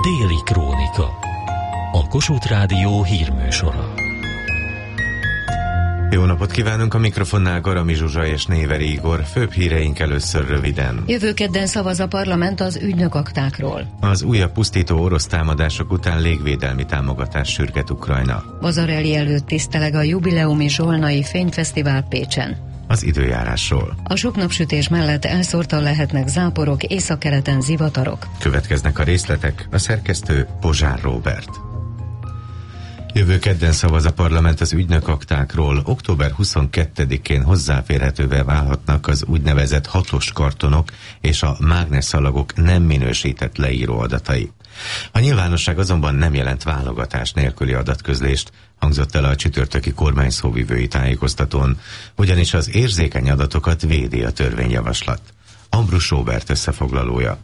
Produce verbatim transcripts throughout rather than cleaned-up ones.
Déli Krónika. A Kossuth Rádió hírműsora. Jó napot kívánunk, a mikrofonnál Garami Zsuzsa és Néveri Igor. Főbb híreink először röviden. Jövő kedden szavaz a parlament az ügynökaktákról. Az újabb pusztító orosz támadások után légvédelmi támogatás sürget Ukrajna. Bazarely előtt tiszteleg a jubileumi Zsolnai Fényfesztivál Pécsen. Az időjárásról. A sok napsütés mellett elszórtan lehetnek záporok, északkeleten zivatarok. Következnek a részletek, a szerkesztő Pozsár Róbert. Jövő kedden szavaz a parlament az ügynökaktákról. október huszonkettedikén hozzáférhetővé válhatnak az úgynevezett hatos kartonok és a mágnesszalagok nem minősített leíró adatai. A nyilvánosság azonban nem jelent válogatás nélküli adatközlést, hangzott el a csütörtöki kormányszóvivői tájékoztatón, ugyanis az érzékeny adatokat védi a törvényjavaslat. Ambrus Róbert összefoglalója.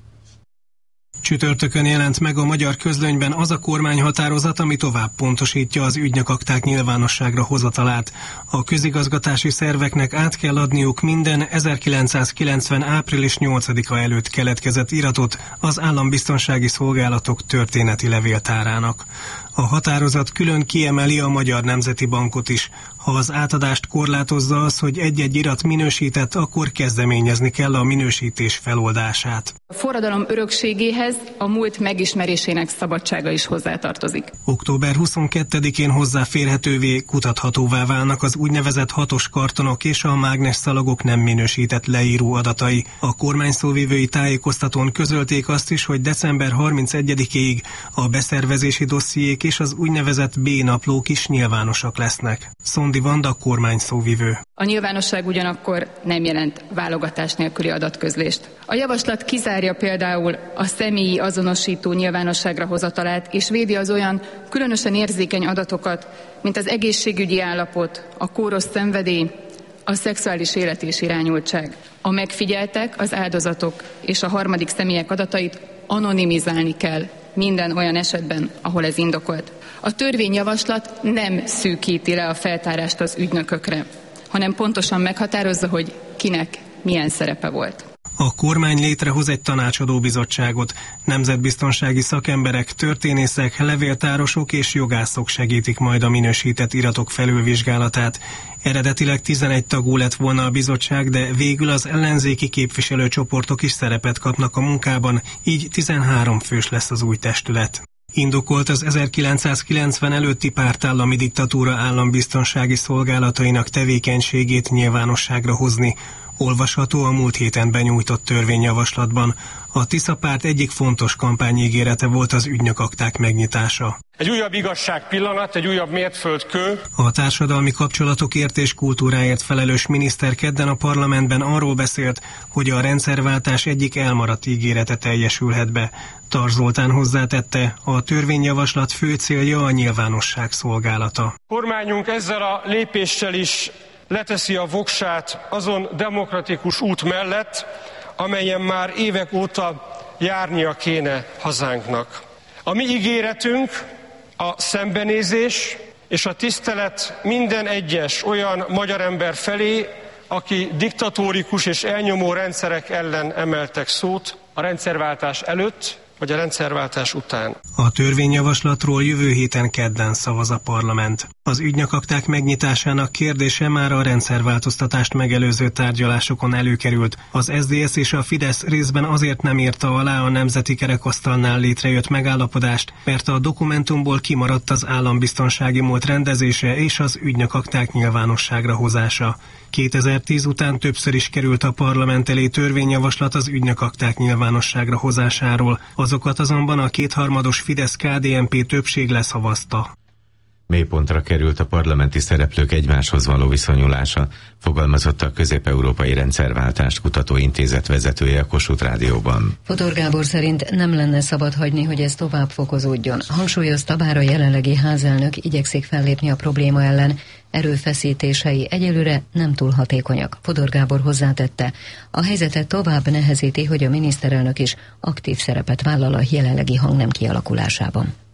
Csütörtökön jelent meg a magyar közlönyben az a kormányhatározat, ami tovább pontosítja az ügynökakták nyilvánosságra hozatalát. A közigazgatási szerveknek át kell adniuk minden ezerkilencszázkilencven. április nyolcadika előtt keletkezett iratot az Állambiztonsági Szolgálatok történeti levéltárának. A határozat külön kiemeli a Magyar Nemzeti Bankot is. Ha az átadást korlátozza az, hogy egy-egy irat minősített, akkor kezdeményezni kell a minősítés feloldását. A forradalom örökségéhez a múlt megismerésének szabadsága is hozzátartozik. október huszonkettedikén hozzáférhetővé, kutathatóvá válnak az úgynevezett hatos kartonok és a mágnesszalagok nem minősített leíró adatai. A kormányszóvivői tájékoztatón közölték azt is, hogy december harmincegyedikéig a beszervezési dossziék és az úgynevezett B-naplók is nyilvánosak lesznek. Szondi Vanda, kormányszóvivő. A nyilvánosság ugyanakkor nem jelent válogatás nélküli adatközlést. A javaslat kizárja például a személyi azonosító nyilvánosságra hozatalát, és védi az olyan különösen érzékeny adatokat, mint az egészségügyi állapot, a kóros szenvedély, a szexuális élet és irányultság. A megfigyeltek, az áldozatok és a harmadik személyek adatait anonimizálni kell minden olyan esetben, ahol ez indokolt. A törvényjavaslat nem szűkíti le a feltárást az ügynökökre, hanem pontosan meghatározza, hogy kinek milyen szerepe volt. A kormány létrehoz egy tanácsadó bizottságot. Nemzetbiztonsági szakemberek, történészek, levéltárosok és jogászok segítik majd a minősített iratok felülvizsgálatát. Eredetileg tizenegy tagú lett volna a bizottság, de végül az ellenzéki képviselőcsoportok is szerepet kapnak a munkában, így tizenhárom fős lesz az új testület. Indokolt az ezerkilencszázkilencven előtti pártállami diktatúra állambiztonsági szolgálatainak tevékenységét nyilvánosságra hozni. Olvasható a múlt héten benyújtott törvényjavaslatban. A Tisza párt egyik fontos kampányígérete volt az ügynökakták megnyitása. Egy újabb igazság pillanat, egy újabb mértföldkő. A társadalmi kapcsolatokért és kultúráért felelős miniszter kedden a parlamentben arról beszélt, hogy a rendszerváltás egyik elmaradt ígérete teljesülhet be. Tar Zoltán hozzátette, a törvényjavaslat fő célja a nyilvánosság szolgálata. Kormányunk ezzel a lépéssel is leteszi a voksát azon demokratikus út mellett, amelyen már évek óta járnia kéne hazánknak. A mi ígéretünk a szembenézés és a tisztelet minden egyes olyan magyar ember felé, aki diktatórikus és elnyomó rendszerek ellen emeltek szót a rendszerváltás előtt, vagy a rendszerváltás után. A törvényjavaslatról jövő héten kedden szavaz a parlament. Az ügynökakták megnyitásának kérdése már a rendszerváltoztatást megelőző tárgyalásokon előkerült. Az es zé dé es és a Fidesz részben azért nem írta alá a nemzeti kerekasztalnál létrejött megállapodást, mert a dokumentumból kimaradt az állambiztonsági múlt rendezése és az ügynökakták nyilvánosságra hozása. kétezer-tíz után többször is került a parlament elé törvényjavaslat az ügynökakták nyilvánosságra hozásáról, azokat azonban a kétharmados Fidesz-ká dé en pé többség leszavazta. Mélypontra került a parlamenti szereplők egymáshoz való viszonyulása, fogalmazott a Közép-Európai Rendszerváltást Kutató Intézet vezetője a Kossuth Rádióban. Fodor Gábor szerint nem lenne szabad hagyni, hogy ez tovább fokozódjon. Hangsúlyozta, bár a jelenlegi házelnök igyekszik fellépni a probléma ellen, erőfeszítései egyelőre nem túl hatékonyak. Fodor Gábor hozzátette, a helyzetet tovább nehezíti, hogy a miniszterelnök is aktív szerepet vállal a jelenlegi hangnem kialakulásában.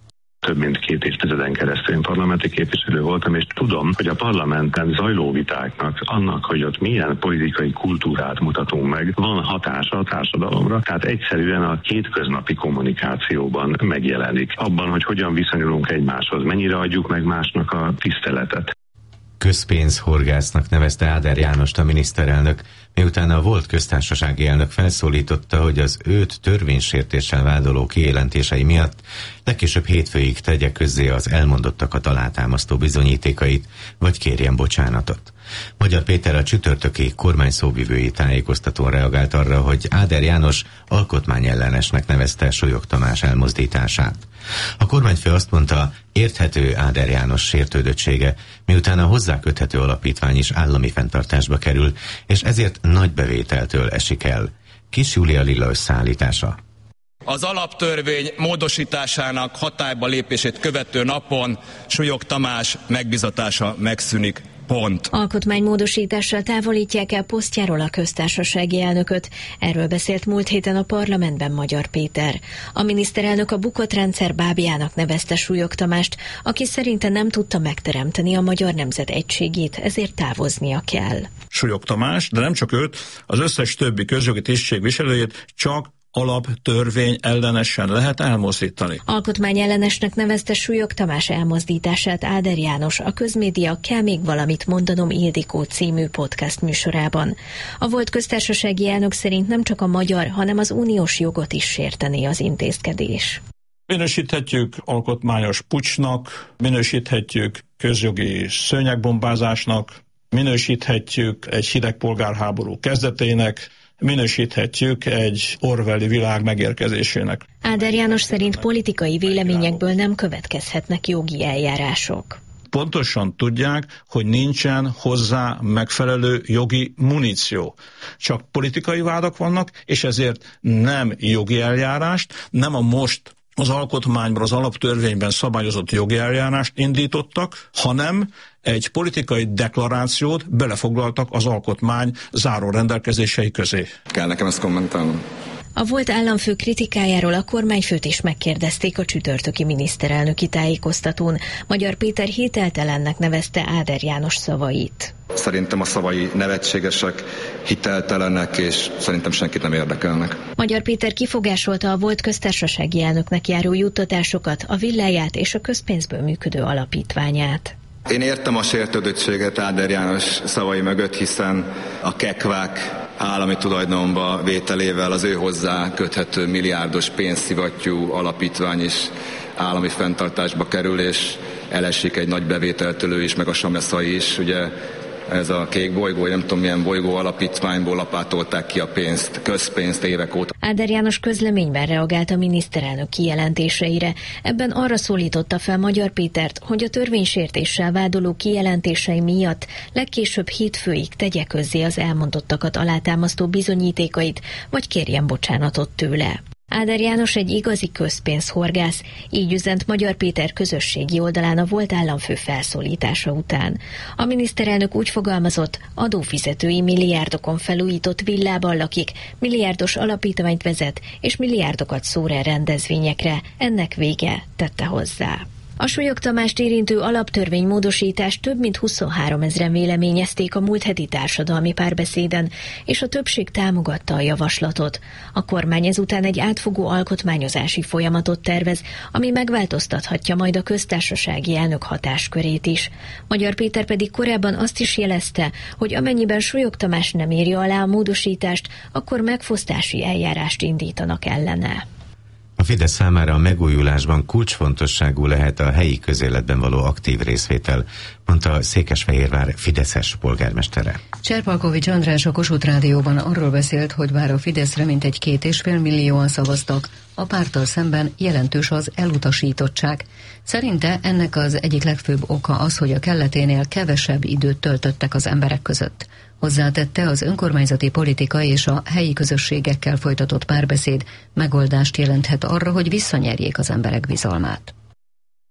Több mint két évtizeden keresztül én parlamenti képviselő voltam, és tudom, hogy a parlamenten zajló vitáknak, annak, hogy ott milyen politikai kultúrát mutatunk meg, van hatása a társadalomra. Tehát egyszerűen a hétköznapi kommunikációban megjelenik. Abban, hogy hogyan viszonyulunk egymáshoz, mennyire adjuk meg másnak a tiszteletet. Közpénzhorgásznak nevezte Áder Jánost a miniszterelnök, miután a volt köztársasági elnök felszólította, hogy az őt törvénysértéssel vádoló kijelentései miatt legkésőbb hétfőig tegye közzé az elmondottakat alátámasztó bizonyítékait, vagy kérjen bocsánatot. Magyar Péter a csütörtöki kormány szóvivői tájékoztatón reagált arra, hogy Áder János alkotmányellenesnek nevezte Solyog Tamás elmozdítását. A kormányfő azt mondta, érthető Áder János sértődöttsége, miután a hozzá köthető alapítvány is állami fenntartásba kerül, és ezért nagy bevételtől esik el. Kis Júlia Lilla összeállítása. Az alaptörvény módosításának hatályba lépését követő napon Solyog Tamás megbizatása megszűnik. Pont. Alkotmánymódosítással távolítják el posztjáról a köztársasági elnököt. Erről beszélt múlt héten a parlamentben Magyar Péter. A miniszterelnök a bukott rendszer bábjának nevezte Solyog Tamást, aki szerinte nem tudta megteremteni a magyar nemzet egységét, ezért távoznia kell. Solyog Tamás, de nem csak őt, az összes többi közjogi tisztségviselőjét csak alaptörvény ellenesen lehet elmozdítani. Alkotmányellenesnek nevezte Solyog Tamás elmozdítását Áder János a Közmédia Kell még valamit mondanom Ildikó című podcast műsorában. A volt köztársasági elnök szerint nem csak a magyar, hanem az uniós jogot is sértené az intézkedés. Minősíthetjük alkotmányos puccsnak, minősíthetjük közjogi szőnyegbombázásnak, minősíthetjük egy hideg polgárháború kezdetének, minősíthetjük egy orwelli világ megérkezésének. Áder János szerint politikai véleményekből nem következhetnek jogi eljárások. Pontosan tudják, hogy nincsen hozzá megfelelő jogi muníció. Csak politikai vádak vannak, és ezért nem jogi eljárást, nem a most az alkotmányban, az alaptörvényben szabályozott jogi eljárást indítottak, hanem egy politikai deklarációt belefoglaltak az alkotmány záró rendelkezései közé. Kell nekem ezt kommentálnom? A volt államfő kritikájáról a kormányfőt is megkérdezték a csütörtöki miniszterelnöki tájékoztatón. Magyar Péter hiteltelennek nevezte Áder János szavait. Szerintem a szavai nevetségesek, hiteltelenek, és szerintem senkit nem érdekelnek. Magyar Péter kifogásolta a volt köztársasági elnöknek járó juttatásokat, a villáját és a közpénzből működő alapítványát. Én értem a sértődöttséget Áder János szavai mögött, hiszen a kekvák állami tulajdonba vételével az ő hozzá köthető milliárdos pénzszivattyú alapítvány is állami fenntartásba kerül, és elesik egy nagy bevételtől ő is, meg a Sameszai is. Ugye ez a kék bolygó, nem tudom milyen bolygó alapítványból lapátolták ki a pénzt, közpénzt évek óta. Áder János közleményben reagált a miniszterelnök kijelentéseire. Ebben arra szólította fel Magyar Pétert, hogy a törvénysértéssel vádoló kijelentései miatt legkésőbb hétfőig tegye közzé az elmondottakat alátámasztó bizonyítékait, vagy kérjen bocsánatot tőle. Áder János egy igazi közpénzhorgász, így üzent Magyar Péter közösségi oldalán a volt államfő felszólítása után. A miniszterelnök úgy fogalmazott, adófizetői milliárdokon felújított villában lakik, milliárdos alapítványt vezet, és milliárdokat szór el rendezvényekre. Ennek vége, tette hozzá. A Solyog Tamást érintő alaptörvénymódosítást több mint huszonhárom ezren véleményezték a múlt heti társadalmi párbeszéden, és a többség támogatta a javaslatot. A kormány ezután egy átfogó alkotmányozási folyamatot tervez, ami megváltoztathatja majd a köztársasági elnök hatáskörét is. Magyar Péter pedig korábban azt is jelezte, hogy amennyiben Solyog Tamás nem írja alá a módosítást, akkor megfosztási eljárást indítanak ellene. A Fidesz számára a megújulásban kulcsfontosságú lehet a helyi közéletben való aktív részvétel, mondta Székesfehérvár fideszes polgármestere. Cserpalkovics András a Kossuth Rádióban arról beszélt, hogy bár a Fideszre mintegy két és fél millióan szavaztak, a párttal szemben jelentős az elutasítottság. Szerinte ennek az egyik legfőbb oka az, hogy a kelleténél kevesebb időt töltöttek az emberek között. Hozzátette, az önkormányzati politika és a helyi közösségekkel folytatott párbeszéd megoldást jelenthet arra, hogy visszanyerjék az emberek bizalmát.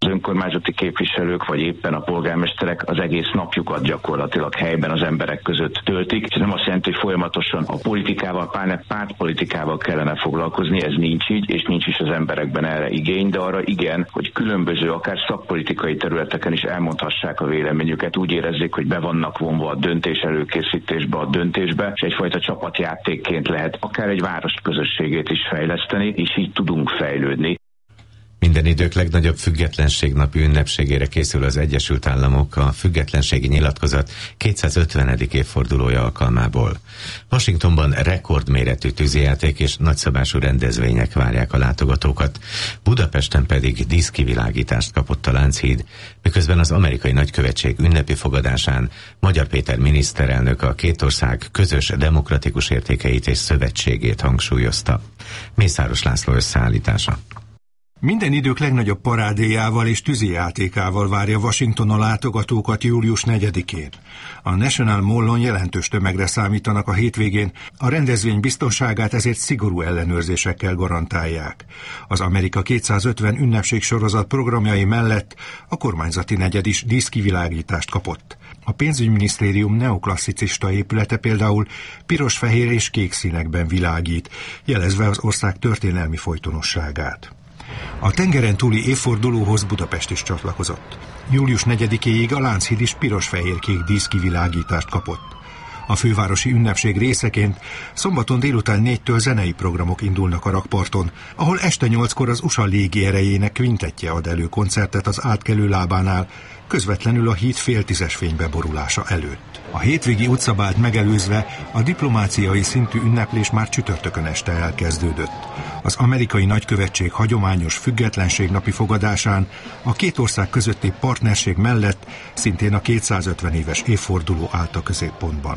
Az önkormányzati képviselők, vagy éppen a polgármesterek az egész napjukat gyakorlatilag helyben az emberek között töltik. Ez nem azt jelenti, hogy folyamatosan a politikával, pár pártpolitikával kellene foglalkozni, ez nincs így, és nincs is az emberekben erre igény, de arra igen, hogy különböző, akár szakpolitikai területeken is elmondhassák a véleményüket, úgy érezzék, hogy be vannak vonva a döntés előkészítésbe, a döntésbe, és egyfajta csapatjátékként lehet akár egy város közösségét is fejleszteni, és így tudunk fejlődni. Minden idők legnagyobb függetlenségnapi ünnepségére készül az Egyesült Államok a függetlenségi nyilatkozat kétszázötvenedik évfordulója alkalmából. Washingtonban rekordméretű tűzijáték és nagyszabású rendezvények várják a látogatókat, Budapesten pedig díszkivilágítást kapott a Lánchíd, miközben az amerikai nagykövetség ünnepi fogadásán Magyar Péter miniszterelnök a két ország közös demokratikus értékeit és szövetségét hangsúlyozta. Mészáros László összeállítása. Minden idők legnagyobb parádéjával és tűzijátékával várja Washington a látogatókat július negyedikén. A National Mall-on jelentős tömegre számítanak a hétvégén, a rendezvény biztonságát ezért szigorú ellenőrzésekkel garantálják. Az Amerika kétszázötven ünnepség sorozat programjai mellett a kormányzati negyed is díszkivilágítást kapott. A pénzügyminisztérium neoklasszicista épülete például piros, fehér és kék színekben világít, jelezve az ország történelmi folytonosságát. A tengeren túli évfordulóhoz Budapest is csatlakozott. július negyedikéig a Lánchíd is piros-fehér-kék díszkivilágítást kapott. A fővárosi ünnepség részeként szombaton délután négytől zenei programok indulnak a rakparton, ahol este nyolckor az u es á légierejének kvintettje ad elő koncertet az átkelő lábánál, közvetlenül a híd fél tízes fénybeborulása előtt. A hétvégi utcabált megelőzve a diplomáciai szintű ünneplés már csütörtökön este elkezdődött. Az amerikai nagykövetség hagyományos függetlenségnapi fogadásán a két ország közötti partnerség mellett szintén a kétszázötven éves évforduló állt a középpontban.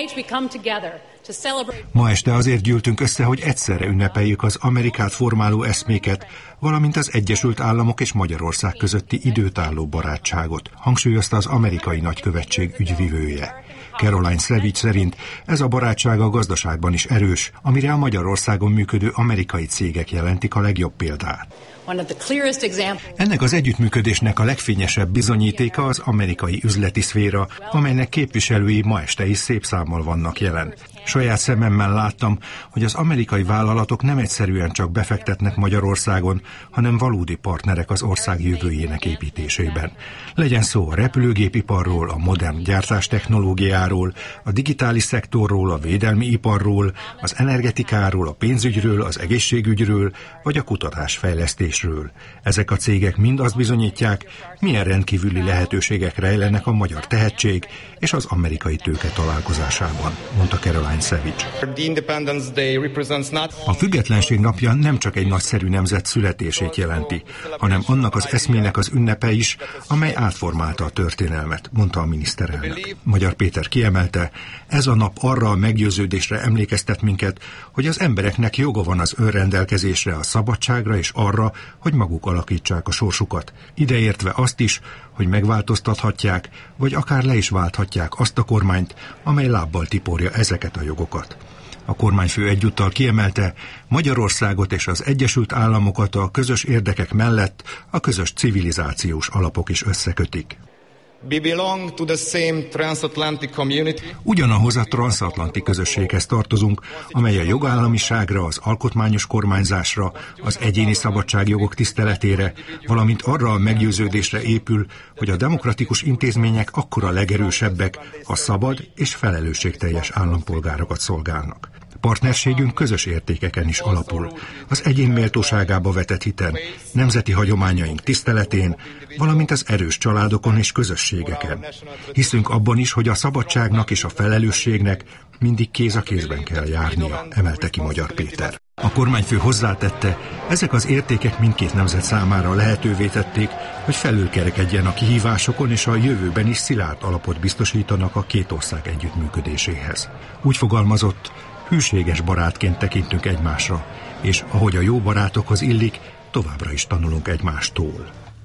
Ma este azért gyűltünk össze, hogy egyszerre ünnepeljük az Amerikát formáló eszméket, valamint az Egyesült Államok és Magyarország közötti időtálló barátságot, hangsúlyozta az amerikai nagykövetség ügyvivője. Caroline Savage szerint ez a barátság a gazdaságban is erős, amire a Magyarországon működő amerikai cégek jelentik a legjobb példát. Ennek az együttműködésnek a legfényesebb bizonyítéka az amerikai üzleti szféra, amelynek képviselői ma este is szép számmal vannak jelen. Saját szememmel láttam, hogy az amerikai vállalatok nem egyszerűen csak befektetnek Magyarországon, hanem valódi partnerek az ország jövőjének építésében. Legyen szó a repülőgépiparról, a modern gyártástechnológiáról, a digitális szektorról, a védelmi iparról, az energetikáról, a pénzügyről, az egészségügyről, vagy a kutatásfejlesztésről. Ezek a cégek mind azt bizonyítják, milyen rendkívüli lehetőségek rejlenek a magyar tehetség és az amerikai tőke találkozásában, mondta Caroline Savage. A függetlenség napja nem csak egy nagyszerű nemzet születését jelenti, hanem annak az eszmének az ünnepe is, amely átformálta a történelmet, mondta a miniszterelnök. Magyar Péter kiemelte, ez a nap arra a meggyőződésre emlékeztet minket, hogy az embereknek joga van az önrendelkezésre, a szabadságra és arra, hogy maguk alakítsák a sorsukat. Ideértve azt is, hogy megváltoztathatják, vagy akár le is válthatják azt a kormányt, amely lábbal tiporja ezeket a jogokat. A kormányfő egyúttal kiemelte, Magyarországot és az Egyesült Államokat a közös érdekek mellett a közös civilizációs alapok is összekötik. We belong to the same transatlantic community. Ugyanahoz a transatlanti közösséghez tartozunk, amely a jogállamiságra, az alkotmányos kormányzásra, az egyéni szabadságjogok tiszteletére, valamint arra a meggyőződésre épül, hogy a demokratikus intézmények akkora legerősebbek, a szabad és felelősségteljes állampolgárokat szolgálnak. Partnerségünk közös értékeken is alapul, az egyén méltóságába vetett hiten, nemzeti hagyományaink tiszteletén, valamint az erős családokon és közösségeken. Hiszünk abban is, hogy a szabadságnak és a felelősségnek mindig kéz a kézben kell járnia, emelte ki Magyar Péter. A kormányfő hozzátette, ezek az értékek mindkét nemzet számára lehetővé tették, hogy felülkerekedjen a kihívásokon, és a jövőben is szilárd alapot biztosítanak a két ország együttműködéséhez. Úgy fogalmazott, hűséges barátként tekintünk egymásra, és ahogy a jó barátokhoz illik, továbbra is tanulunk egymástól. A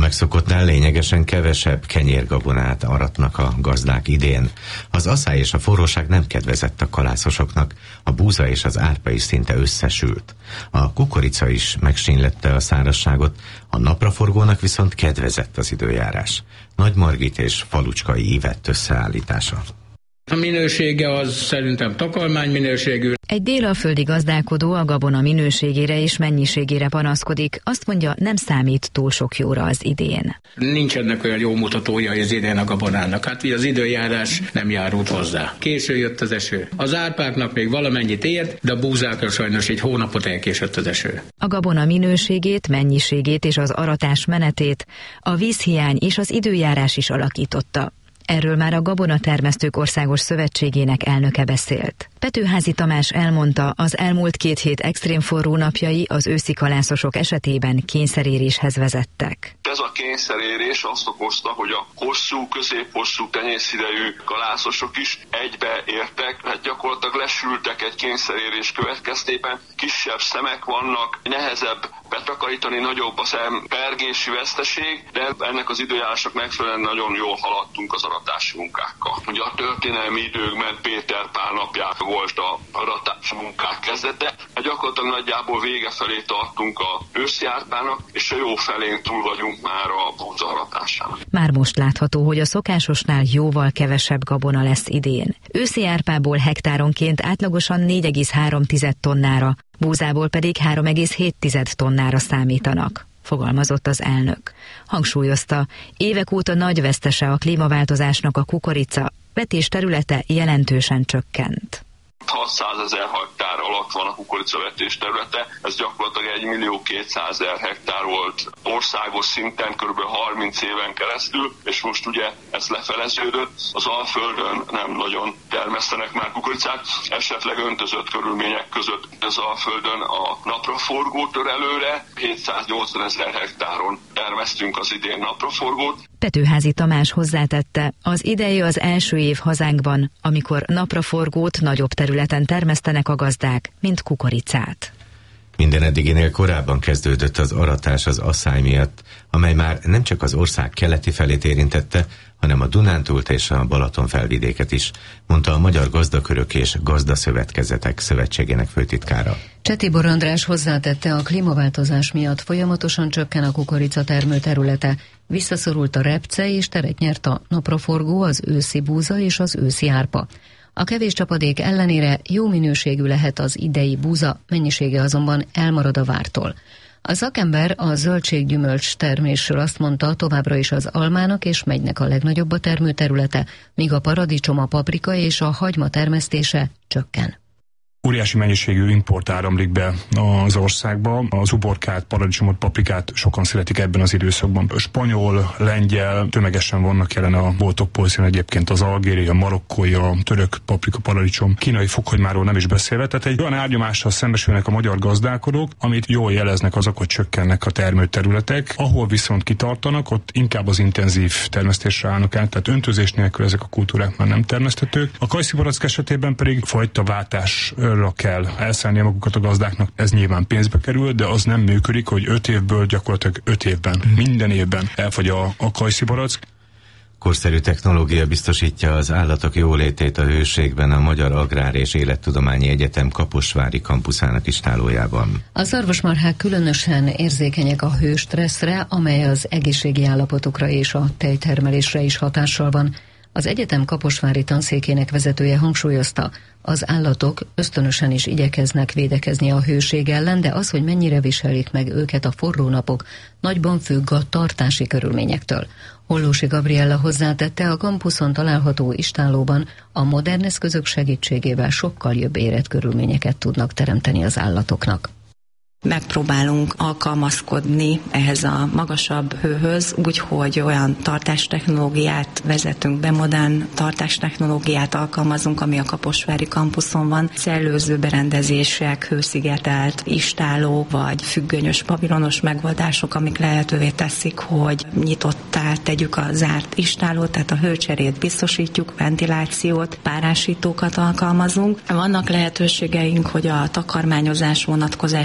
megszokottnál lényegesen kevesebb kenyérgabonát aratnak a gazdák idén. Az asszály és a forróság nem kedvezett a kalászosoknak, a búza és az árpa is szinte összesült. A kukorica is megsínlette a szárazságot, a napraforgónak viszont kedvezett az időjárás. Nagy Margit és Falucskai Ivett összeállítása. A minősége az szerintem takarmány minőségű. Egy délalföldi gazdálkodó a gabona minőségére és mennyiségére panaszkodik. Azt mondja, nem számít túl sok jóra az idén. Nincsenek olyan jó mutatója az idén a gabonának. Hát így az időjárás nem járult hozzá. Késő jött az eső. Az árpáknak még valamennyit ért, de a búzákra sajnos egy hónapot elkésett az eső. A gabona minőségét, mennyiségét és az aratás menetét a vízhiány és az időjárás is alakította. Erről már a Gabonatermesztők Országos Szövetségének elnöke beszélt. Petőházy Tamás elmondta, az elmúlt két hét extrém forró napjai az őszi kalászosok esetében kényszeréréshez vezettek. Ez a kényszerérés azt okozta, hogy a hosszú, közép-hosszú tenyészidejű kalászosok is egybeértek, hát gyakorlatilag lesültek egy kényszerérés következtében, kisebb szemek vannak, nehezebb betakarítani, nagyobb a szempergési veszteség, de ennek az időjárásnak megfelelően nagyon jól haladtunk az aratási munkákkal. Ugye a történelmi időkben Péter Pál napján volt a aratási munkák kezdete, hát gyakorlatilag nagyjából vége felé tartunk a őszi árpának, és a jó felén túl vagyunk már a búza aratásának. Már most látható, hogy a szokásosnál jóval kevesebb gabona lesz idén. Őszi árpából hektáronként átlagosan négy egész három tonnára, búzából pedig három egész hét tonnára számítanak, fogalmazott az elnök. Hangsúlyozta, évek óta nagy vesztese a klímaváltozásnak a kukorica, vetés területe jelentősen csökkent. hatszázezer hektár alatt van a kukoricavetés területe, ez gyakorlatilag egy millió kétszázezer hektár volt országos szinten kb. harminc éven keresztül, és most ugye ez lefeleződött. Az Alföldön nem nagyon termesztenek már kukoricát, esetleg öntözött körülmények között az Alföldön a napraforgó tör előre, hétszáznyolcvanezer hektáron termesztünk az idén napraforgót. Petőházy Tamás hozzátette, az idei az első év hazánkban, amikor napraforgót nagyobb területen termesztenek a gazdák, mint kukoricát. Minden eddiginél korábban kezdődött az aratás az asszály miatt, amely már nem csak az ország keleti felét érintette, hanem a Dunántúlt és a Balaton felvidéket is, mondta a Magyar Gazdakörök és Gazdaszövetkezetek Szövetségének főtitkára. Csetibor András hozzátette, a klímaváltozás miatt folyamatosan csökken a kukorica termő területe, visszaszorult a repce és teret nyert a napraforgó, az őszi búza és az őszi árpa. A kevés csapadék ellenére jó minőségű lehet az idei búza, mennyisége azonban elmarad a vártól. A szakember a zöldséggyümölcs termésről azt mondta, továbbra is az almának és megynek a legnagyobb a termőterülete, míg a paradicsom, a paprika és a hagyma termesztése csökken. Óriási mennyiségű import áramlik be az országba. Az uborkát, paradicsomot, paprikát sokan szeretik ebben az időszakban. A spanyol, lengyel, tömegesen vannak jelen a boltok polcán, egyébként az algériai, a marokkói, a török paprika, paradicsom, kínai fokhagymáról nem is beszélve. Tehát egy olyan árnyomással szembesülnek a magyar gazdálkodók, amit jól jeleznek azok, hogy csökkennek a termőterületek. Ahol viszont kitartanak, ott inkább az intenzív termesztésre állnak át, tehát öntözés nélkül ezek a kultúrák már nem termeszthetők. A kajszibarack esetében pedig fajta váltás kell elszállni magukat a gazdáknak, ez nyilván pénzbe kerül, de az nem működik, hogy öt évből gyakorlatilag öt évben, mm. minden évben elfogy a, a kajszibarack. Korszerű technológia biztosítja az állatok jólétét a hőségben a Magyar Agrár és Élettudományi Egyetem kaposvári kampuszának istálójában. A szarvasmarhák különösen érzékenyek a hőstresszre, amely az egészségi állapotokra és a tejtermelésre is hatással van. Az egyetem kaposvári tanszékének vezetője hangsúlyozta, az állatok ösztönösen is igyekeznek védekezni a hőség ellen, de az, hogy mennyire viselik meg őket a forró napok, nagyban függ a tartási körülményektől. Hollósi Gabriella hozzátette, a kampuszon található istállóban a modern eszközök segítségével sokkal jobb életkörülményeket tudnak teremteni az állatoknak. Megpróbálunk alkalmazkodni ehhez a magasabb hőhöz, úgyhogy olyan tartástechnológiát vezetünk be, modern tartástechnológiát alkalmazunk, ami a kaposvári kampuszon van. Szellőző berendezések, hőszigetelt istálló, vagy függönyös, pavilonos megoldások, amik lehetővé teszik, hogy nyitottá tegyük a zárt istállót, tehát a hőcserét biztosítjuk, ventilációt, párásítókat alkalmazunk. Vannak lehetőségeink, hogy a takarmányozás vonatkozásában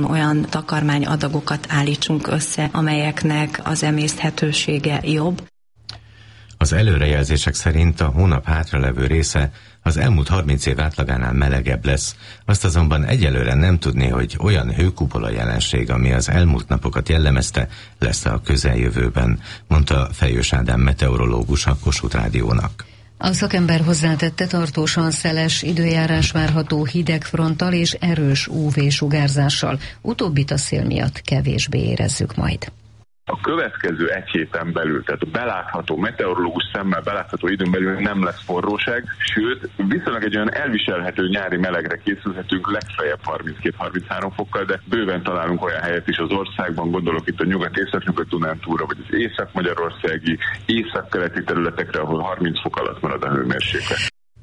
olyan takarmányadagokat állítsunk össze, amelyeknek az emészthetősége jobb. Az előrejelzések szerint a hónap hátralevő része az elmúlt harminc év átlagánál melegebb lesz, azt azonban egyelőre nem tudni, hogy olyan hőkupola jelenség, ami az elmúlt napokat jellemezte, lesz a közeljövőben, mondta Fejős Ádám meteorológus a Kossuth Rádiónak. A szakember hozzátette, tartósan szeles időjárás várható hideg fronttal és erős ú vé-sugárzással. Utóbbit a szél miatt kevésbé érezzük majd. A következő egy héten belül, tehát belátható, meteorológus szemmel belátható időn belül nem lesz forróság, sőt, viszonylag egy olyan elviselhető nyári melegre készülhetünk, legfeljebb harminckét-harminchárom fokkal, de bőven találunk olyan helyet is az országban, gondolok itt a nyugat-észak-nyugat-Dunántúlra, vagy az észak-magyarországi, észak-keleti területekre, ahol harminc fok alatt marad a hőmérséklet.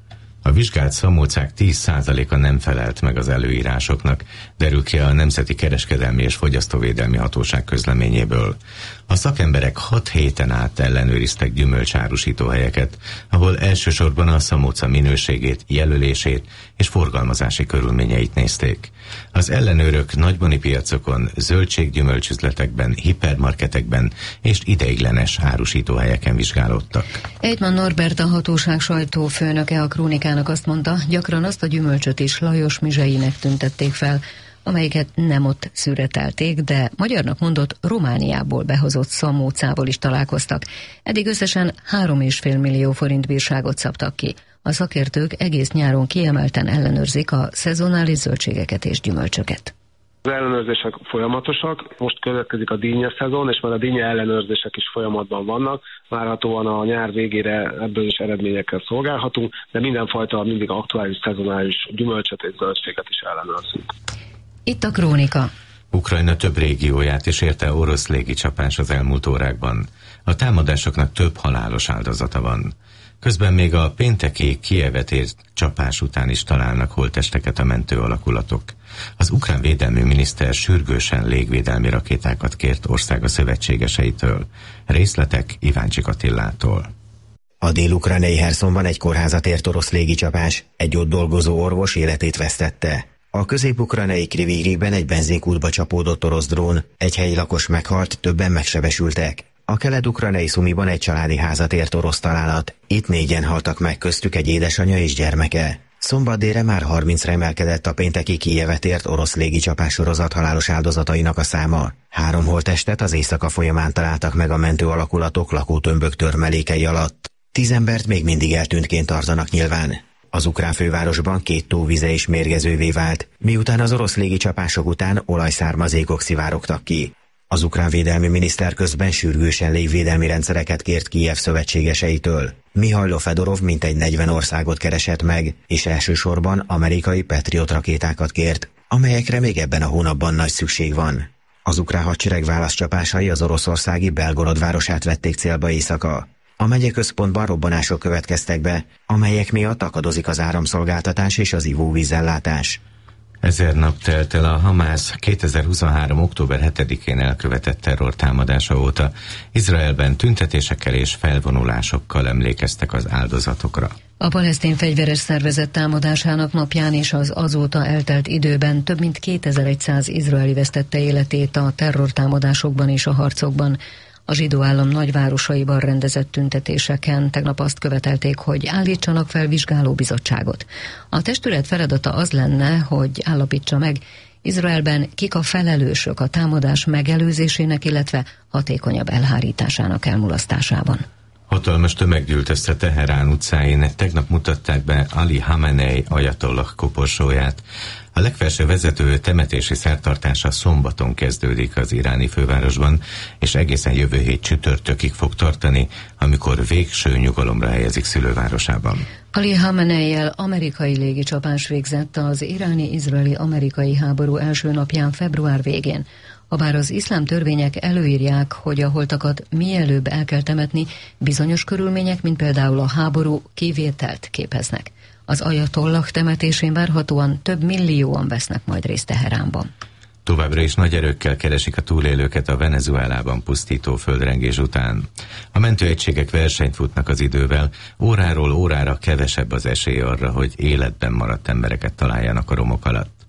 A vizsgált szamócák tíz százaléka nem felelt meg az előírásoknak, derül ki a Nemzeti Kereskedelmi és Fogyasztóvédelmi Hatóság közleményéből. A szakemberek hat héten át ellenőriztek gyümölcsárusítóhelyeket, ahol elsősorban a szamóca minőségét, jelölését és forgalmazási körülményeit nézték. Az ellenőrök nagybani piacokon, zöldséggyümölcsüzletekben, hipermarketekben és ideiglenes árusítóhelyeken vizsgálódtak. Eidman Norbert, a hatóság sajtófőnöke a Krónikának azt mondta, gyakran azt a gyümölcsöt is Lajos mizseinek tüntették fel, amelyiket nem ott szüretelték, de magyarnak mondott Romániából behozott szamócával is találkoztak. Eddig összesen három és fél millió forint bírságot szabtak ki. A szakértők egész nyáron kiemelten ellenőrzik a szezonális zöldségeket és gyümölcsöket. Az ellenőrzések folyamatosak, most következik a dínye szezon, és már a dínye ellenőrzések is folyamatban vannak. Várhatóan a nyár végére ebből is eredményekkel szolgálhatunk, de mindenfajta mindig aktuális szezonális gyümölcsöt és zöldséget is ellenőrzünk. Itt a Krónika. Ukrajna több régióját is érte orosz légicsapás az elmúlt órákban. A támadásoknak több halálos áldozata van. Közben még a pénteki Kijevet ért csapás után is találnak holttesteket a mentő alakulatok. Az ukrán védelmi miniszter sürgősen légvédelmi rakétákat kért országa szövetségeseitől. Részletek Iváncsik Attilától. A dél-ukrajnai Herszonban egy kórházat ért orosz légicsapás, egy ott dolgozó orvos életét vesztette. A közép-ukrajnai Kriviriben egy benzinkútba csapódott orosz drón, egy helyi lakos meghalt, többen megsebesültek. A kelet-ukrajnai Szumiban egy családi házat ért orosz találat, itt négyen haltak meg, köztük egy édesanyja és gyermeke. Szombat délre már harmincra emelkedett a pénteki Kijevet ért orosz légicsapás sorozat halálos áldozatainak a száma. Három holttestet az éjszaka folyamán találtak meg a mentő alakulatok lakótömbök törmelékei alatt. Tíz embert még mindig eltűntként tartanak nyilván. Az ukrán fővárosban két tó vize is mérgezővé vált, miután az orosz légicsapások után olajszármazékok szivárogtak ki. Az ukrán védelmi miniszter közben sürgősen légvédelmi rendszereket kért Kijev szövetségeseitől. Mihajlo Fedorov mintegy negyven országot keresett meg, és elsősorban amerikai Patriot rakétákat kért, amelyekre még ebben a hónapban nagy szükség van. Az ukrán hadsereg válaszcsapásai az oroszországi Belgorod városát vették célba éjszaka. A megyeközpontban robbanások következtek be, amelyek miatt akadozik az áramszolgáltatás és az ivóvízellátás. Ezer nap telt el a Hamász kétezer-huszonhárom. október hetedikén elkövetett terrortámadása óta. Izraelben tüntetésekkel és felvonulásokkal emlékeztek az áldozatokra. A palesztin fegyveres szervezet támadásának napján és az azóta eltelt időben több mint kétezer-száz izraeli vesztette életét a terrortámadásokban és a harcokban. A zsidó állam nagyvárosaiban rendezett tüntetéseken tegnap azt követelték, hogy állítsanak fel vizsgálóbizottságot. A testület feladata az lenne, hogy állapítsa meg, Izraelben kik a felelősök a támadás megelőzésének, illetve hatékonyabb elhárításának elmulasztásában. Hatalmas tömeg gyűlt össze Teherán utcáin, tegnap mutatták be Ali Khamenei ajatollah koporsóját. A legfelső vezető temetési szertartása szombaton kezdődik az iráni fővárosban, és egészen jövő hét csütörtökig fog tartani, amikor végső nyugalomra helyezik szülővárosában. Ali Khamenei-jel amerikai légicsapás végzett az iráni-izraeli-amerikai háború első napján február végén. Habár az iszlám törvények előírják, hogy a holtakat mielőbb el kell temetni, bizonyos körülmények, mint például a háború, kivételt képeznek. Az ajatollah temetésén várhatóan több millióan vesznek majd részt Teheránban. Továbbra is nagy erőkkel keresik a túlélőket a Venezuelában pusztító földrengés után. A mentőegységek versenyt futnak az idővel, óráról órára kevesebb az esély arra, hogy életben maradt embereket találjanak a romok alatt.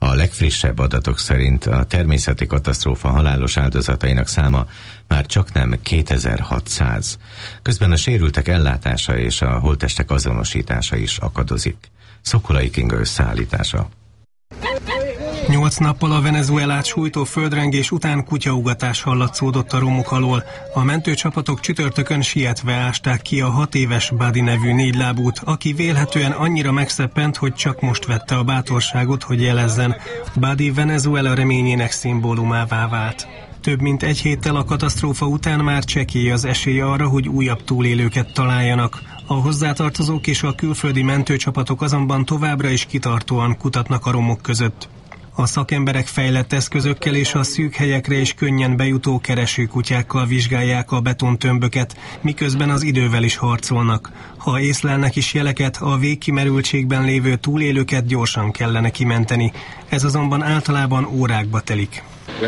A legfrissebb adatok szerint a természeti katasztrófa halálos áldozatainak száma már csak nem kétezer-hatszáz. Közben a sérültek ellátása és a holttestek azonosítása is akadozik. Szokolai Kinga összeállítása. Nyolc nappal a Venezuelát sújtó földrengés után kutyaugatás hallatszódott a romok alól. A mentőcsapatok csütörtökön sietve ásták ki a hat éves Buddy nevű négylábút, aki vélhetően annyira megszeppent, hogy csak most vette a bátorságot, hogy jelezzen. Buddy Venezuela reményének szimbólumává vált. Több mint egy héttel a katasztrófa után már csekély az esély arra, hogy újabb túlélőket találjanak. A hozzátartozók és a külföldi mentőcsapatok azonban továbbra is kitartóan kutatnak a romok között. A szakemberek fejlett eszközökkel és a szűk helyekre is könnyen bejutó keresőkutyákkal vizsgálják a betontömböket, miközben az idővel is harcolnak. Ha észlelnek is jeleket, a végkimerültségben lévő túlélőket gyorsan kellene kimenteni. Ez azonban általában órákba telik.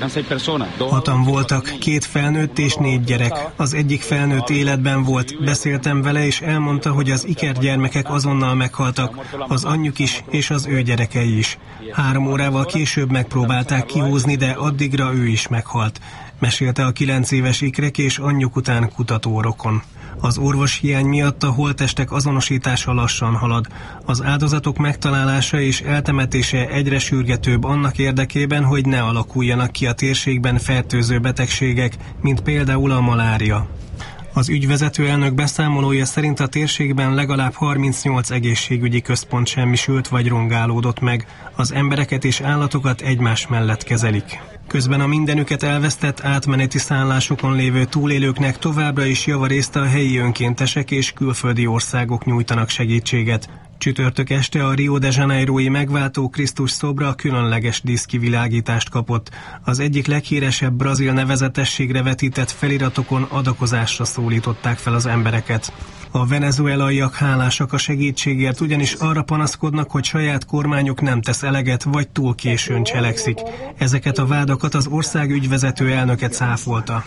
Hatan voltak, két felnőtt és négy gyerek. Az egyik felnőtt életben volt, beszéltem vele, és elmondta, hogy az ikergyermekek azonnal meghaltak, az anyjuk is, és az ő gyerekei is. Három órával később megpróbálták kihúzni, de addigra ő is meghalt. Mesélte a kilenc éves ikrek és anyjuk után kutató rokon. Az orvoshiány miatt a holttestek azonosítása lassan halad. Az áldozatok megtalálása és eltemetése egyre sürgetőbb annak érdekében, hogy ne alakuljanak ki a térségben fertőző betegségek, mint például a malária. Az ügyvezető elnök beszámolója szerint a térségben legalább harmincnyolc egészségügyi központ semmisült vagy rongálódott meg. Az embereket és állatokat egymás mellett kezelik. Közben a mindenüket elvesztett átmeneti szállásokon lévő túlélőknek továbbra is javarészt a helyi önkéntesek és külföldi országok nyújtanak segítséget. Csütörtök este a Rio de Janeiro-i megváltó Krisztus szobra különleges díszkivilágítást kapott. Az egyik leghíresebb brazil nevezetességre vetített feliratokon adakozásra szólították fel az embereket. A venezuelaiak hálásak a segítségért, ugyanis arra panaszkodnak, hogy saját kormányuk nem tesz eleget, vagy túl későn cselekszik. Ezeket a vádakat az ország ügyvezető elnöke cáfolta.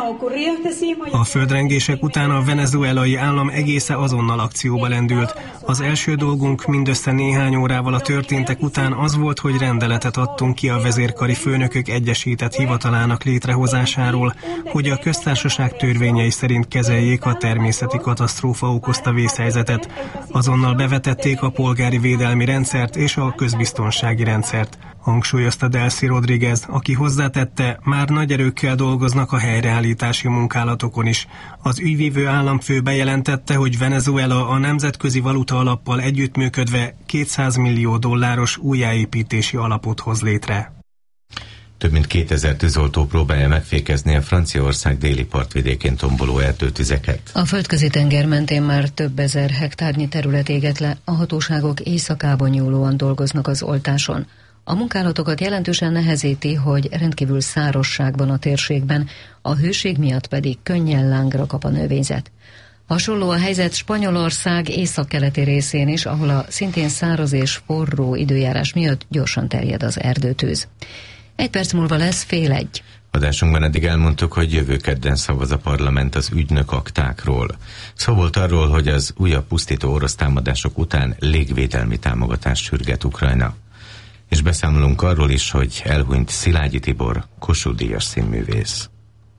A földrengések után a venezuelai állam egésze azonnal akcióba lendült. Az első dolgunk mindössze néhány órával a történtek után az volt, hogy rendeletet adtunk ki a vezérkari főnökök egyesített hivatalának létrehozásáról, hogy a köztársaság törvényei szerint kezeljék a természeti katasztrófát okozta vészhelyzetet. Azonnal bevetették a polgári védelmi rendszert és a közbiztonsági rendszert, hangsúlyozta Delcy Rodriguez, aki hozzátette, már nagy erőkkel dolgoznak a helyreállítási munkálatokon is. Az ügyvívő államfő bejelentette, hogy Venezuela a Nemzetközi Valuta Alappal együttműködve kétszáz millió dolláros újjáépítési alapot hoz létre. Több mint kétezer tűzoltó próbálja megfékezni a Franciaország déli partvidékén tomboló erdőtüzeket. A földközi tenger mentén már több ezer hektárnyi terület éget le, a hatóságok éjszakában nyúlóan dolgoznak az oltáson. A munkálatokat jelentősen nehezíti, hogy rendkívül szárazságban a térségben, a hőség miatt pedig könnyen lángra kap a növényzet. Hasonló a helyzet Spanyolország északkeleti részén is, ahol a szintén száraz és forró időjárás miatt gyorsan terjed az erdőtűz. Egy perc múlva lesz fél egy. Adásunkban eddig elmondtuk, hogy jövő kedden szavaz a parlament az ügynök aktákról. Szó volt arról, hogy az újabb pusztító orosz támadások után légvédelmi támogatást sürget Ukrajna. És beszámolunk arról is, hogy elhunyt Szilágyi Tibor, Kossuth-díjas színművész.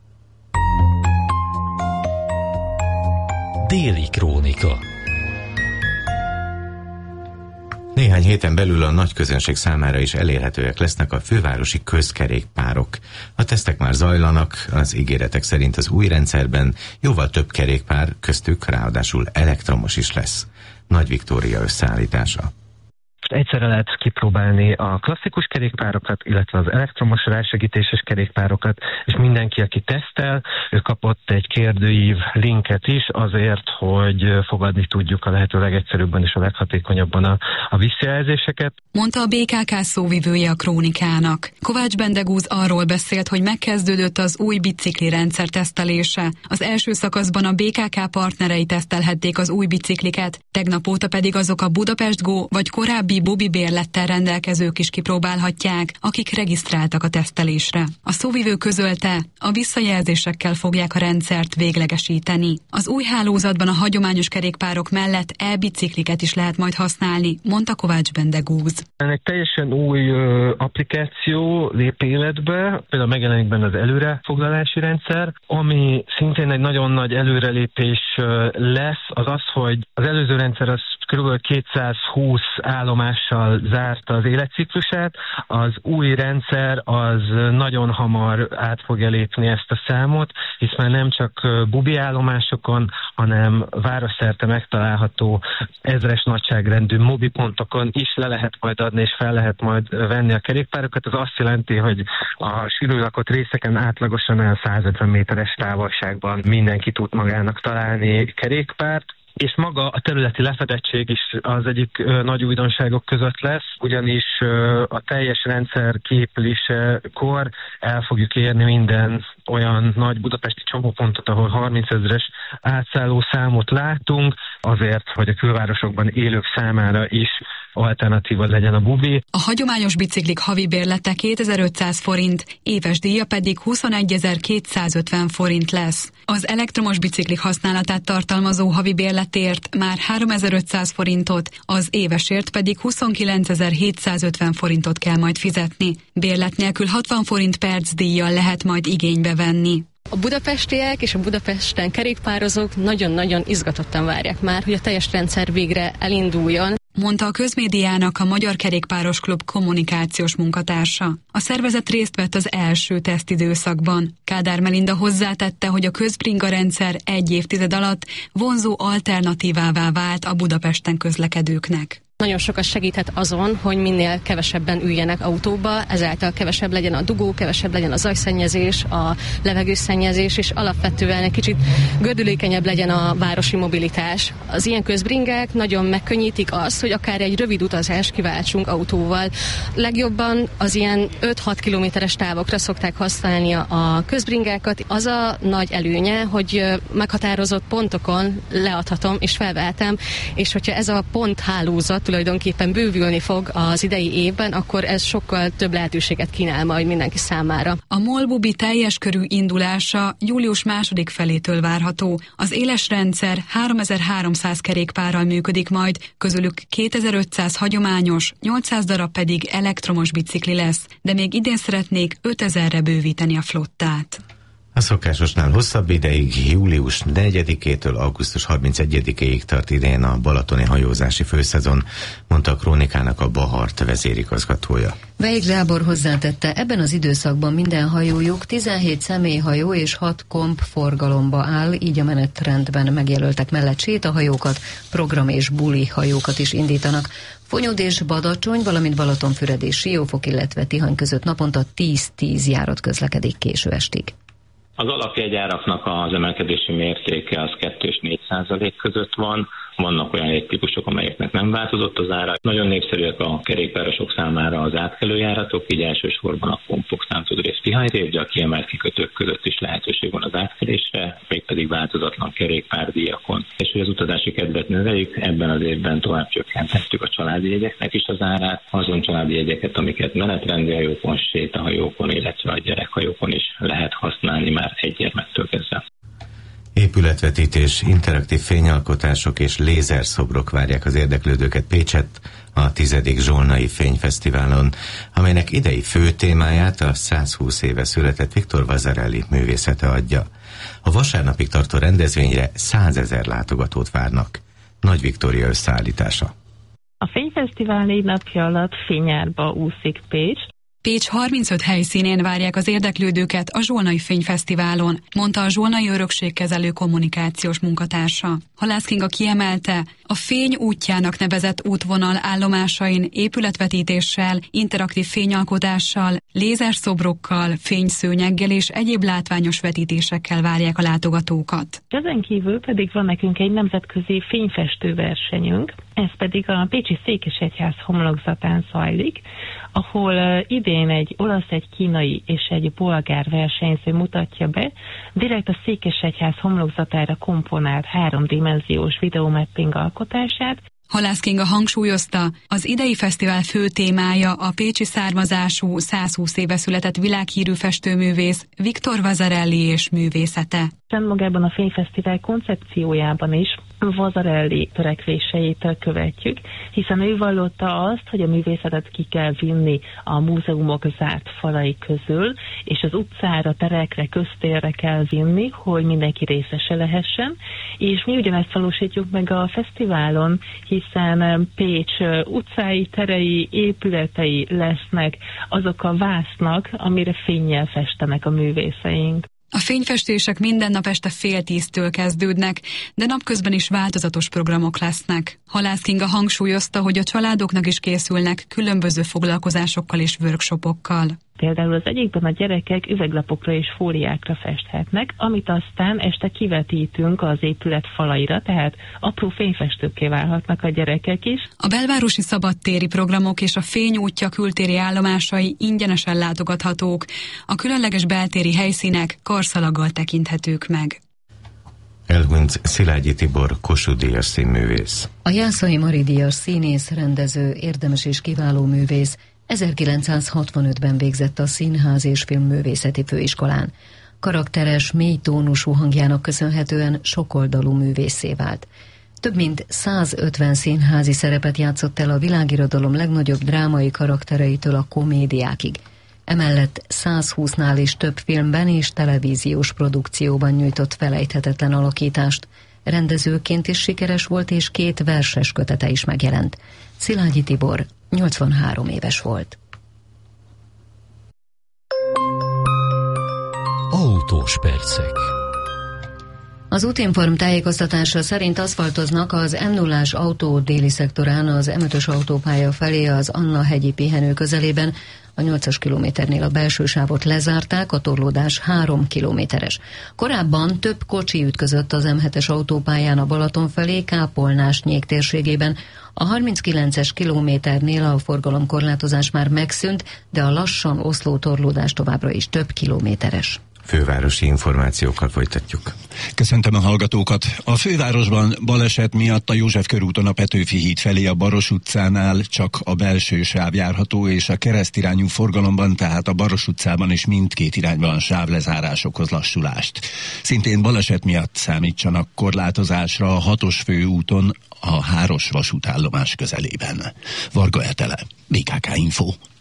Déli Krónika. Néhány héten belül a nagy közönség számára is elérhetőek lesznek a fővárosi közkerékpárok. A tesztek már zajlanak, az ígéretek szerint az új rendszerben jóval több kerékpár, köztük ráadásul elektromos is lesz. Nagy Viktória összeállítása. Egyszerre lehet kipróbálni a klasszikus kerékpárokat, illetve az elektromos rásegítéses kerékpárokat, és mindenki, aki tesztel, ő kapott egy kérdőív linket is azért, hogy fogadni tudjuk a lehető legegyszerűbben és a leghatékonyabban a, a visszajelzéseket. Mondta a bé ká ká szóvivője a Krónikának. Kovács Bendegúz arról beszélt, hogy megkezdődött az új bicikli rendszer tesztelése. Az első szakaszban a bé ká ká partnerei tesztelhették az új bicikliket, tegnap óta pedig azok a Budapest Go vagy korábbi havi bubi bérlettel rendelkezők is kipróbálhatják, akik regisztráltak a tesztelésre. A szóvivő közölte, a visszajelzésekkel fogják a rendszert véglegesíteni. Az új hálózatban a hagyományos kerékpárok mellett e-bicikliket is lehet majd használni, mondta Kovács Bendegúz. Egy teljesen új ö, applikáció lép életbe, például megjelenik benne az előrefoglalási rendszer, ami szintén egy nagyon nagy előrelépés ö, lesz, az az, hogy az előző rendszer az kb. kétszázhúsz állomással zárta az életciklusát, az új rendszer az nagyon hamar át fogja lépni ezt a számot, hisz már nem csak bubi állomásokon, hanem városszerte megtalálható ezres nagyságrendű mobipontokon is le lehet majd adni, és fel lehet majd venni a kerékpárokat. Ez azt jelenti, hogy a sűrűn lakott részeken átlagosan el százötven méteres távolságban mindenki tud magának találni kerékpárt, és maga a területi lefedettség is az egyik ö, nagy újdonságok között lesz, ugyanis ö, a teljes rendszer kiépülésekor el fogjuk érni minden olyan nagy budapesti csomópontot, ahol harmincezres átszálló számot látunk, azért, hogy a külvárosokban élők számára is alternatíva legyen a bubi. A hagyományos biciklik havi bérlete kétezer-ötszáz forint, éves díja pedig huszonegyezer-kétszázötven forint lesz. Az elektromos biciklik használatát tartalmazó havi bérletért már háromezer-ötszáz forintot, az évesért pedig huszonkilencezer-hétszázötven forintot kell majd fizetni. Bérlet nélkül hatvan forint percdíjjal lehet majd igénybe venni. A budapestiek és a Budapesten kerékpározók nagyon-nagyon izgatottan várják már, hogy a teljes rendszer végre elinduljon, mondta a Közmédiának a Magyar Kerékpáros Klub kommunikációs munkatársa. A szervezet részt vett az első tesztidőszakban. Kádár Melinda hozzátette, hogy a közbringa rendszer egy évtized alatt vonzó alternatívává vált a Budapesten közlekedőknek. Nagyon sokat segíthet azon, hogy minél kevesebben üljenek autóba, ezáltal kevesebb legyen a dugó, kevesebb legyen a zajszennyezés, a levegőszennyezés, és alapvetően egy kicsit gördülékenyebb legyen a városi mobilitás. Az ilyen közbringák nagyon megkönnyítik azt, hogy akár egy rövid utazást kiváltsunk autóval. Legjobban az ilyen öt-hat kilométeres távokra szokták használni a közbringákat. Az a nagy előnye, hogy meghatározott pontokon leadhatom és felvehetem, és hogyha ez a ponthálózat tulajdonképpen bővülni fog az idei évben, akkor ez sokkal több lehetőséget kínál majd mindenki számára. A MOL-bubi teljes körű indulása július második felétől várható. Az éles rendszer háromezer-háromszáz kerékpárral működik majd, közülük kétezer-ötszáz hagyományos, nyolcszáz darab pedig elektromos bicikli lesz, de még idén szeretnék ötezerre bővíteni a flottát. A szokásosnál hosszabb ideig, július negyedikétől augusztus harmincegyedikéig tart idén a balatoni hajózási főszezon, mondta a Krónikának a Bahart vezérigazgatója. Veik Gábor hozzátette, ebben az időszakban minden hajójuk tizenhét személyhajó és hat komp forgalomba áll, így a menetrendben megjelöltek mellett sétahajókat, program és buli hajókat is indítanak. Fonyód és Badacsony, valamint Balatonfüred és Siófok, illetve Tihany között naponta tíz-tíz járat közlekedik késő estig. Az alapjegyáraknak az emelkedési mértéke az kettő és négy százalék között van. Vannak olyan jegytípusok, amelyeknek nem változott az ára. Nagyon népszerűek a kerékpárosok számára az átkelőjáratok, így elsősorban a Kompok, Számtudrész, Tihanyrév, de a kiemelt kikötők között is lehetőség van az átkelésre, mégpedig változatlan kerékpárdíjakon. És hogy az utazási kedvet növeljük, ebben az évben tovább csökkentettük a családi jegyeknek is az árát, azon családi jegyeket, amiket menetrendi hajókon, sétahajókon, illetve a gyerekhajókon is lehet használni már egy gyermektől kezdve. Épületvetítés, interaktív fényalkotások és lézerszobrok várják az érdeklődőket Pécsett a tizedik Zsolnai Fényfesztiválon, amelynek idei fő témáját a százhúsz éve született Victor Vasarely művészete adja. A vasárnapig tartó rendezvényre százezer látogatót várnak. Nagy Viktória összeállítása. A Fényfesztivál négy napja alatt fényárba úszik Pécs. Pécs harmincöt helyszínén várják az érdeklődőket a Zsolnai Fényfesztiválon, mondta a Zsolnai Örökségkezelő kommunikációs munkatársa. Halász Kinga kiemelte, a Fény útjának nevezett útvonal állomásain épületvetítéssel, interaktív fényalkotással, lézerszobrokkal, fényszőnyeggel és egyéb látványos vetítésekkel várják a látogatókat. Ezen kívül pedig van nekünk egy nemzetközi fényfestő versenyünk, ez pedig a Pécsi Székesegyház homlokzatán zajlik, ahol idén egy olasz, egy kínai és egy bolgár versenyző mutatja be direkt a Székesegyház homlokzatára komponált háromdimenziós videomapping alkotását. Halász Kinga hangsúlyozta, az idei fesztivál fő témája a pécsi származású, százhúsz éve született világhírű festőművész Viktor Vasarely és művészete. Magában a fényfesztivál koncepciójában is Vasarely törekvéseit követjük, hiszen ő vallotta azt, hogy a művészetet ki kell vinni a múzeumok zárt falai közül, és az utcára, terekre, köztérre kell vinni, hogy mindenki részese lehessen, és mi ugyanezt valósítjuk meg a fesztiválon, hiszen Pécs utcái, terei, épületei lesznek azok a vásznak, amire fénnyel festenek a művészeink. A fényfestések minden nap este fél tíztől kezdődnek, de napközben is változatos programok lesznek. Halász Kinga hangsúlyozta, hogy a családoknak is készülnek különböző foglalkozásokkal és workshopokkal. Például az egyikben a gyerekek üveglapokra és fóliákra festhetnek, amit aztán este kivetítünk az épület falaira, tehát apró fényfestőkké válhatnak a gyerekek is. A belvárosi szabadtéri programok és a fényútja kültéri állomásai ingyenesen látogathatók. A különleges beltéri helyszínek karszalaggal tekinthetők meg. Elhunyt Szilágyi Tibor Kossuth-díjas színművész. A Jászai Mari díjas színész, rendező, érdemes és kiváló művész ezerkilencszázhatvanötben végzett a Színház és Filmművészeti Főiskolán. Karakteres, mély tónusú hangjának köszönhetően sokoldalú művésszé vált. Több mint százötven színházi szerepet játszott el a világirodalom legnagyobb drámai karaktereitől a komédiákig. Emellett százhúsznál is több filmben és televíziós produkcióban nyújtott felejthetetlen alakítást. Rendezőként is sikeres volt, és két verses kötete is megjelent. Szilágyi Tibor nyolcvanhárom éves volt. Autós percek. Az Útinform tájékoztatása szerint aszfaltoznak az em nullás autó déli szektorán az em ötös autópálya felé az Anna-hegyi pihenő közelében. A nyolcas kilométernél a belső sávot lezárták, a torlódás három kilométeres. Korábban több kocsi ütközött az em hetes autópályán a Balaton felé, Kápolnás-Nyék térségében. A harminckilences kilométernél a forgalomkorlátozás már megszűnt, de a lassan oszló torlódás továbbra is több kilométeres. Fővárosi információkkal folytatjuk. Köszöntöm a hallgatókat. A fővárosban baleset miatt a József körúton a Petőfi híd felé a Baros utcánál csak a belső sáv járható, és a keresztirányú forgalomban, tehát a Baros utcában is mindkét irányban sávlezárás okoz lassulást. Szintén baleset miatt számítsanak korlátozásra a hatos főúton a Háros vasútállomás közelében. Varga Etele, bé ká ká Info.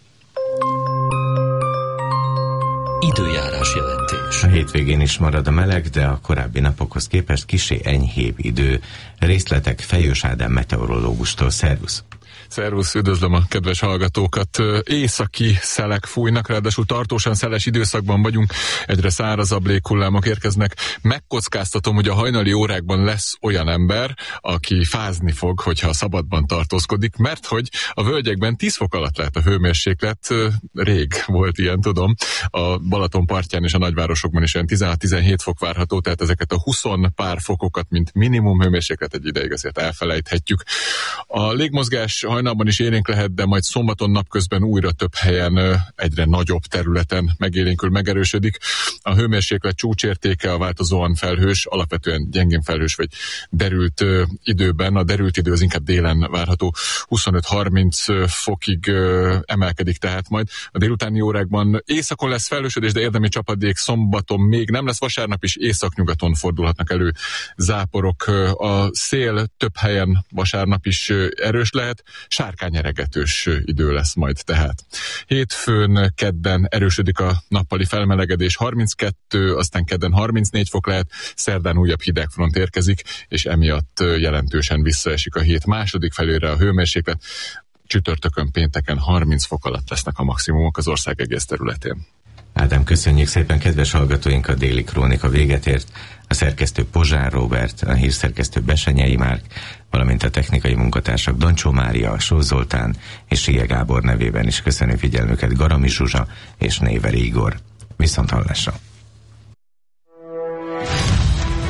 Időjárás jelentés. A hétvégén is marad a meleg, de a korábbi napokhoz képest kissé enyhébb idő. Részletek Fejős Ádám meteorológustól. Szervusz! Szervusz, üdvözlöm a kedves hallgatókat. Északi szelek fújnak, ráadásul tartósan szeles időszakban vagyunk, egyre szárazabb léghullámok érkeznek. Megkockáztatom, hogy a hajnali órákban lesz olyan ember, aki fázni fog, hogyha szabadban tartózkodik, mert hogy a völgyekben tíz fok alatt lehet a hőmérséklet, rég volt ilyen, tudom. A Balaton partján és a nagyvárosokban is olyan tizenhat-tizenhét fok várható, tehát ezeket a húsz pár fokokat, mint minimum hőmérséklet egy ideig azért elfelejthetjük. A légmozgás hajnalban is élénk lehet, de majd szombaton napközben újra több helyen, egyre nagyobb területen megélénkül, megerősödik. A hőmérséklet csúcsértéke a változóan felhős, alapvetően gyengén felhős vagy derült időben, a derült idő az inkább délen várható, huszonöt-harminc fokig emelkedik tehát majd. A délutáni órákban északon lesz felhősödés, de érdemi csapadék, szombaton még nem lesz, vasárnap is északnyugaton fordulhatnak elő záporok. A szél több helyen vasárnap is erős lehet, sárkányeregetős idő lesz majd tehát. Hétfőn, kedden erősödik a nappali felmelegedés, harminckettő, aztán kedden harmincnégy fok lehet, szerdán újabb hidegfront érkezik, és emiatt jelentősen visszaesik a hét második felére a hőmérséklet. Csütörtökön, pénteken harminc fok alatt lesznek a maximumok az ország egész területén. Ádám, köszönjük szépen, kedves hallgatóink, a déli krónika véget ért. A szerkesztő Pozsár Róbert, a hírszerkesztő Besenyei Márk, valamint a technikai munkatársak Dancsó Mária, Sós Zoltán és Sia Gábor nevében is köszönöm figyelmüket Garami Zsuzsa és Néveri Igor. Viszont hallásra!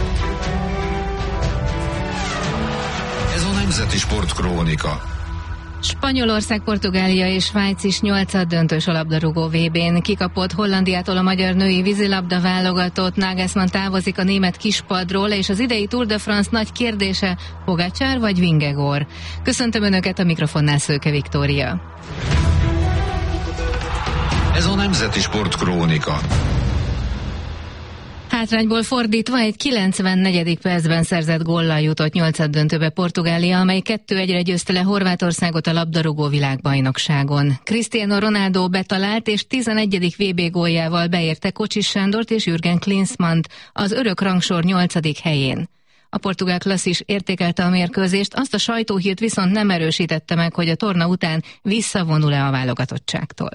Ez a Nemzeti Sportkrónika. Spanyolország, Portugália és Svájc is nyolcaddöntős a labdarúgó vé bén. Kikapott Hollandiától a magyar női vízilabda válogatott. Nagelsmann távozik a német kispadról, és az idei Tour de France nagy kérdése: Pogačar vagy Vingegaard. Köszöntöm Önöket, a mikrofonnál Szőke Viktória. Ez a Nemzeti Sport Krónika. Hátrányból fordítva egy kilencvennegyedik percben szerzett góllal jutott nyolcaddöntőbe Portugália, amely kettő egyre győzte le Horvátországot a labdarúgó világbajnokságon. Cristiano Ronaldo betalált, és tizenegyedik vé bé góljával beérte Kocsis Sándort és Jürgen Klinsmannt az örök rangsor nyolcadik helyén. A portugál klasszis értékelte a mérkőzést, azt a sajtóhírt viszont nem erősítette meg, hogy a torna után visszavonul-e a válogatottságtól.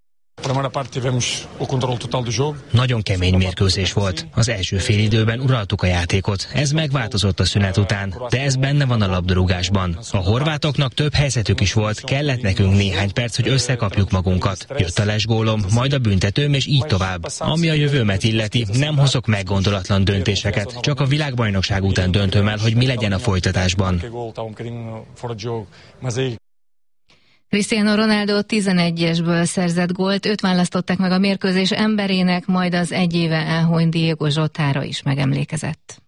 Nagyon kemény mérkőzés volt. Az első félidőben uraltuk a játékot. Ez megváltozott a szünet után, de ez benne van a labdarúgásban. A horvátoknak több helyzetük is volt, kellett nekünk néhány perc, hogy összekapjuk magunkat. Jött a lesgólom, majd a büntetőm, és így tovább. Ami a jövőmet illeti, nem hozok meggondolatlan döntéseket, csak a világbajnokság után döntöm el, hogy mi legyen a folytatásban. Cristiano Ronaldo tizenegyesből szerzett gólt, őt választották meg a mérkőzés emberének, majd az egy éve elhunyt Diego Jotára is megemlékezett.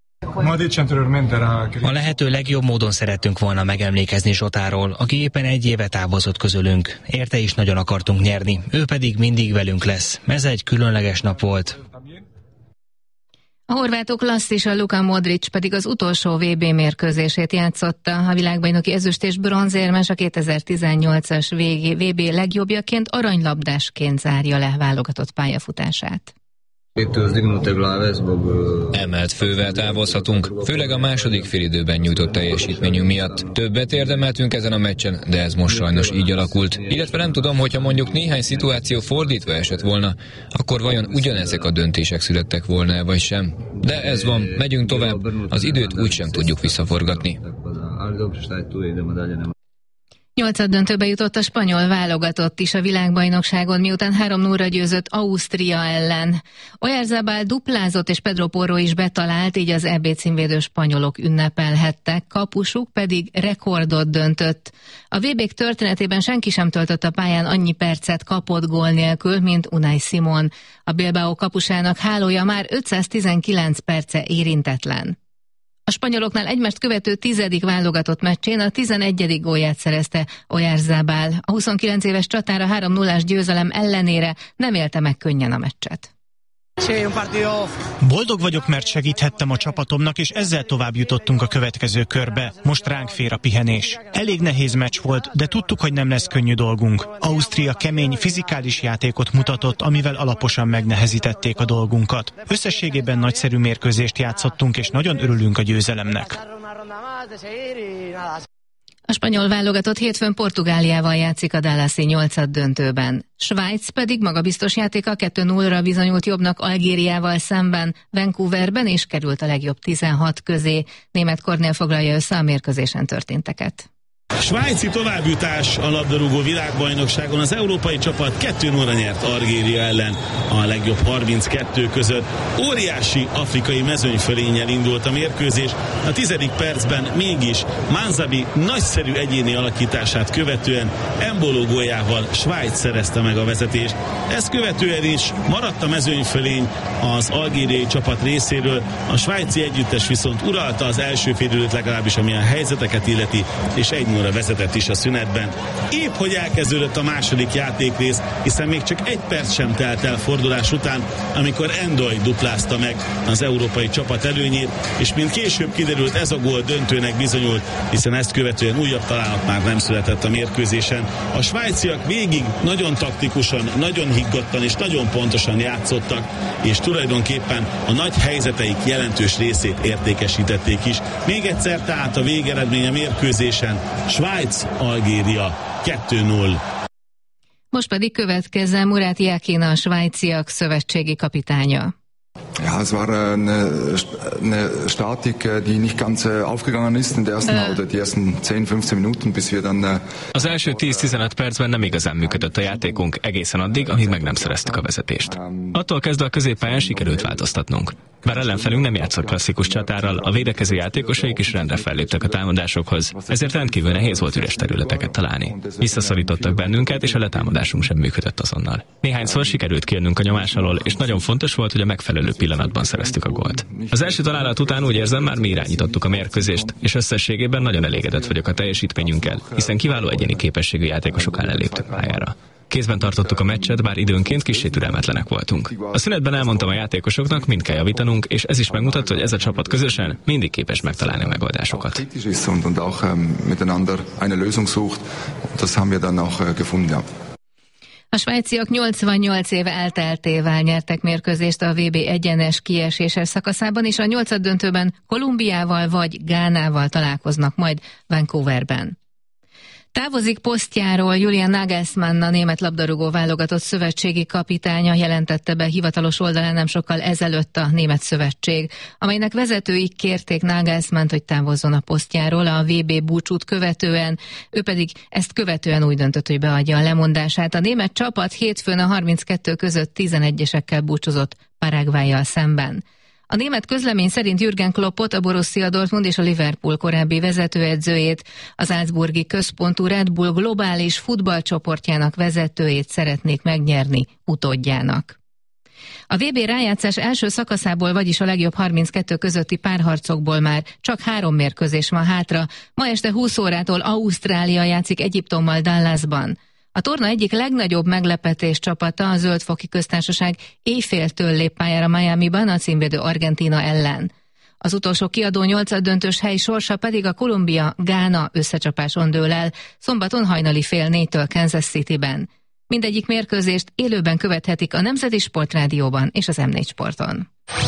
A lehető legjobb módon szerettünk volna megemlékezni Zsotáról, aki éppen egy éve távozott közülünk. Érte is nagyon akartunk nyerni, ő pedig mindig velünk lesz. Ez egy különleges nap volt. A horvátok klasszisa Luka Modric pedig az utolsó vé bé mérkőzését játszotta. A világbajnoki ezüst és bronzérmes a kétezer-tizennyolcas vé bé legjobbjaként, aranylabdásként zárja le válogatott pályafutását. Emelt fővel távozhatunk, főleg a második félidőben nyújtott teljesítményünk miatt. Többet érdemeltünk ezen a meccsen, de ez most sajnos így alakult. Illetve nem tudom, hogyha mondjuk néhány szituáció fordítva esett volna, akkor vajon ugyanezek a döntések születtek volna, vagy sem. De ez van, megyünk tovább, az időt úgysem tudjuk visszaforgatni. Nyolcaddöntőbe jutott a spanyol válogatott is a világbajnokságon, miután három nullra győzött Ausztria ellen. Oyarzabal duplázott, és Pedro Porro is betalált, így az é bé címvédő spanyolok ünnepelhettek, kapusuk pedig rekordot döntött. A vé bék történetében senki sem töltött a pályán annyi percet kapott gól nélkül, mint Unai Simon. A Bilbao kapusának hálója már ötszáztizenkilenc perce érintetlen. A spanyoloknál egymást követő tizedik válogatott meccsén a tizenegyedik gólját szerezte Oyarzabal. A huszonkilenc éves csatára három nullás győzelem ellenére nem élte meg könnyen a meccset. Boldog vagyok, mert segíthettem a csapatomnak, és ezzel tovább jutottunk a következő körbe. Most ránk fér a pihenés. Elég nehéz meccs volt, de tudtuk, hogy nem lesz könnyű dolgunk. Ausztria kemény, fizikális játékot mutatott, amivel alaposan megnehezítették a dolgunkat. Összességében nagyszerű mérkőzést játszottunk, és nagyon örülünk a győzelemnek. A spanyol válogatott hétfőn Portugáliával játszik a Dallasi nyolcaddöntőben. Svájc pedig magabiztos játéka kettő nullra bizonyult jobbnak Algériával szemben, Vancouverben, és került a legjobb tizenhat közé. Német Kornél foglalja össze a mérkőzésen történteket. Svájci továbbjutás a labdarúgó világbajnokságon. Az európai csapat kettő nullra nyert Algéria ellen a legjobb harminckettő között. Óriási afrikai mezőnyfölénnyel indult a mérkőzés. A tizedik percben mégis Manzabi nagyszerű egyéni alakítását követően Embolo góljával Svájc szerezte meg a vezetést. Ezt követően is maradt a mezőnyfölény az algériai csapat részéről. A svájci együttes viszont uralta az első félidőt, legalábbis ami a helyzeteket illeti, és egy nullra vezetett is a szünetben. Épp hogy elkezdődött a második játékrész, hiszen még csak egy perc sem telt el fordulás után, amikor Endoy duplázta meg az európai csapat előnyét, és mint később kiderült, ez a gól döntőnek bizonyult, hiszen ezt követően újabb találat már nem született a mérkőzésen. A svájciak végig nagyon taktikusan, nagyon higgadtan és nagyon pontosan játszottak, és tulajdonképpen a nagy helyzeteik jelentős részét értékesítették is. Még egyszer tehát a végeredmény a mérkőzésen: Svájc, Algéria kettő null. Most pedig következzen Murat Yakin, a svájciak szövetségi kapitánya. Ja, es war eine, eine Statik, die nicht ganz aufgegangen ist in der ersten oder die ersten zehn-fünfzehn Minuten, bis wir dann. Az első tíz-tizenöt percben nem igazán működött a játékunk, egészen addig, amíg meg nem szereztük a vezetést. Attól kezdve a középpályán sikerült változtatnunk. Bár ellenfelünk nem játszott klasszikus csatárral, a védekező játékosaik is rendre felléptek a támadásokhoz, ezért rendkívül nehéz volt üres területeket találni. Visszaszorítottak bennünket, és a letámadásunk sem működött azonnal. Néhányszor sikerült kijönünk a nyomás alól, és nagyon fontos volt, hogy a megfelelő pillanatban szereztük a gólt. Az első találat után úgy érzem, már mi irányítottuk a mérkőzést, és összességében nagyon elégedett vagyok a teljesítményünkkel, hiszen kiváló egyéni képességű játékosok ellen léptek pályára. Kézben tartottuk a meccset, bár időnként kissé türelmetlenek voltunk. A szünetben elmondtam a játékosoknak, mind kell javítanunk, és ez is megmutatta, hogy ez a csapat közösen mindig képes megtalálni a megoldásokat. A svájciak nyolcvannyolc éve elteltével nyertek mérkőzést a vé bé egyenes kieséses szakaszában, és a nyolcaddöntőben Kolumbiával vagy Gánával találkoznak majd Vancouverben. Távozik posztjáról Julian Nagelsmann, a német labdarúgó válogatott szövetségi kapitánya, jelentette be hivatalos oldalán nem sokkal ezelőtt a német szövetség, amelynek vezetői kérték Nagelsmannt, hogy távozzon a posztjáról a vé bé búcsút követően, ő pedig ezt követően úgy döntött, hogy beadja a lemondását. A német csapat hétfőn a harminckettő között tizenegyesekkel búcsúzott Paraguayyal szemben. A német közlemény szerint Jürgen Kloppot, a Borussia Dortmund és a Liverpool korábbi vezetőedzőjét, az Salzburgi központú Red Bull globális futballcsoportjának vezetőjét szeretnék megnyerni utódjának. A vé bé rájátszás első szakaszából, vagyis a legjobb harminckettő közötti párharcokból már csak három mérkőzés van hátra. Ma este húsz órától Ausztrália játszik Egyiptommal Dallasban. A torna egyik legnagyobb meglepetés csapata, a Zöld-foki Köztársaság éjféltől lép pályára Miamiban a címvédő Argentína ellen. Az utolsó kiadó nyolcaddöntős hely sorsa pedig a Kolumbia-Gána összecsapáson dől el, szombaton hajnali fél négytől Kansas Cityben. Mindegyik mérkőzést élőben követhetik a Nemzeti Sportrádióban és az em négy Sporton.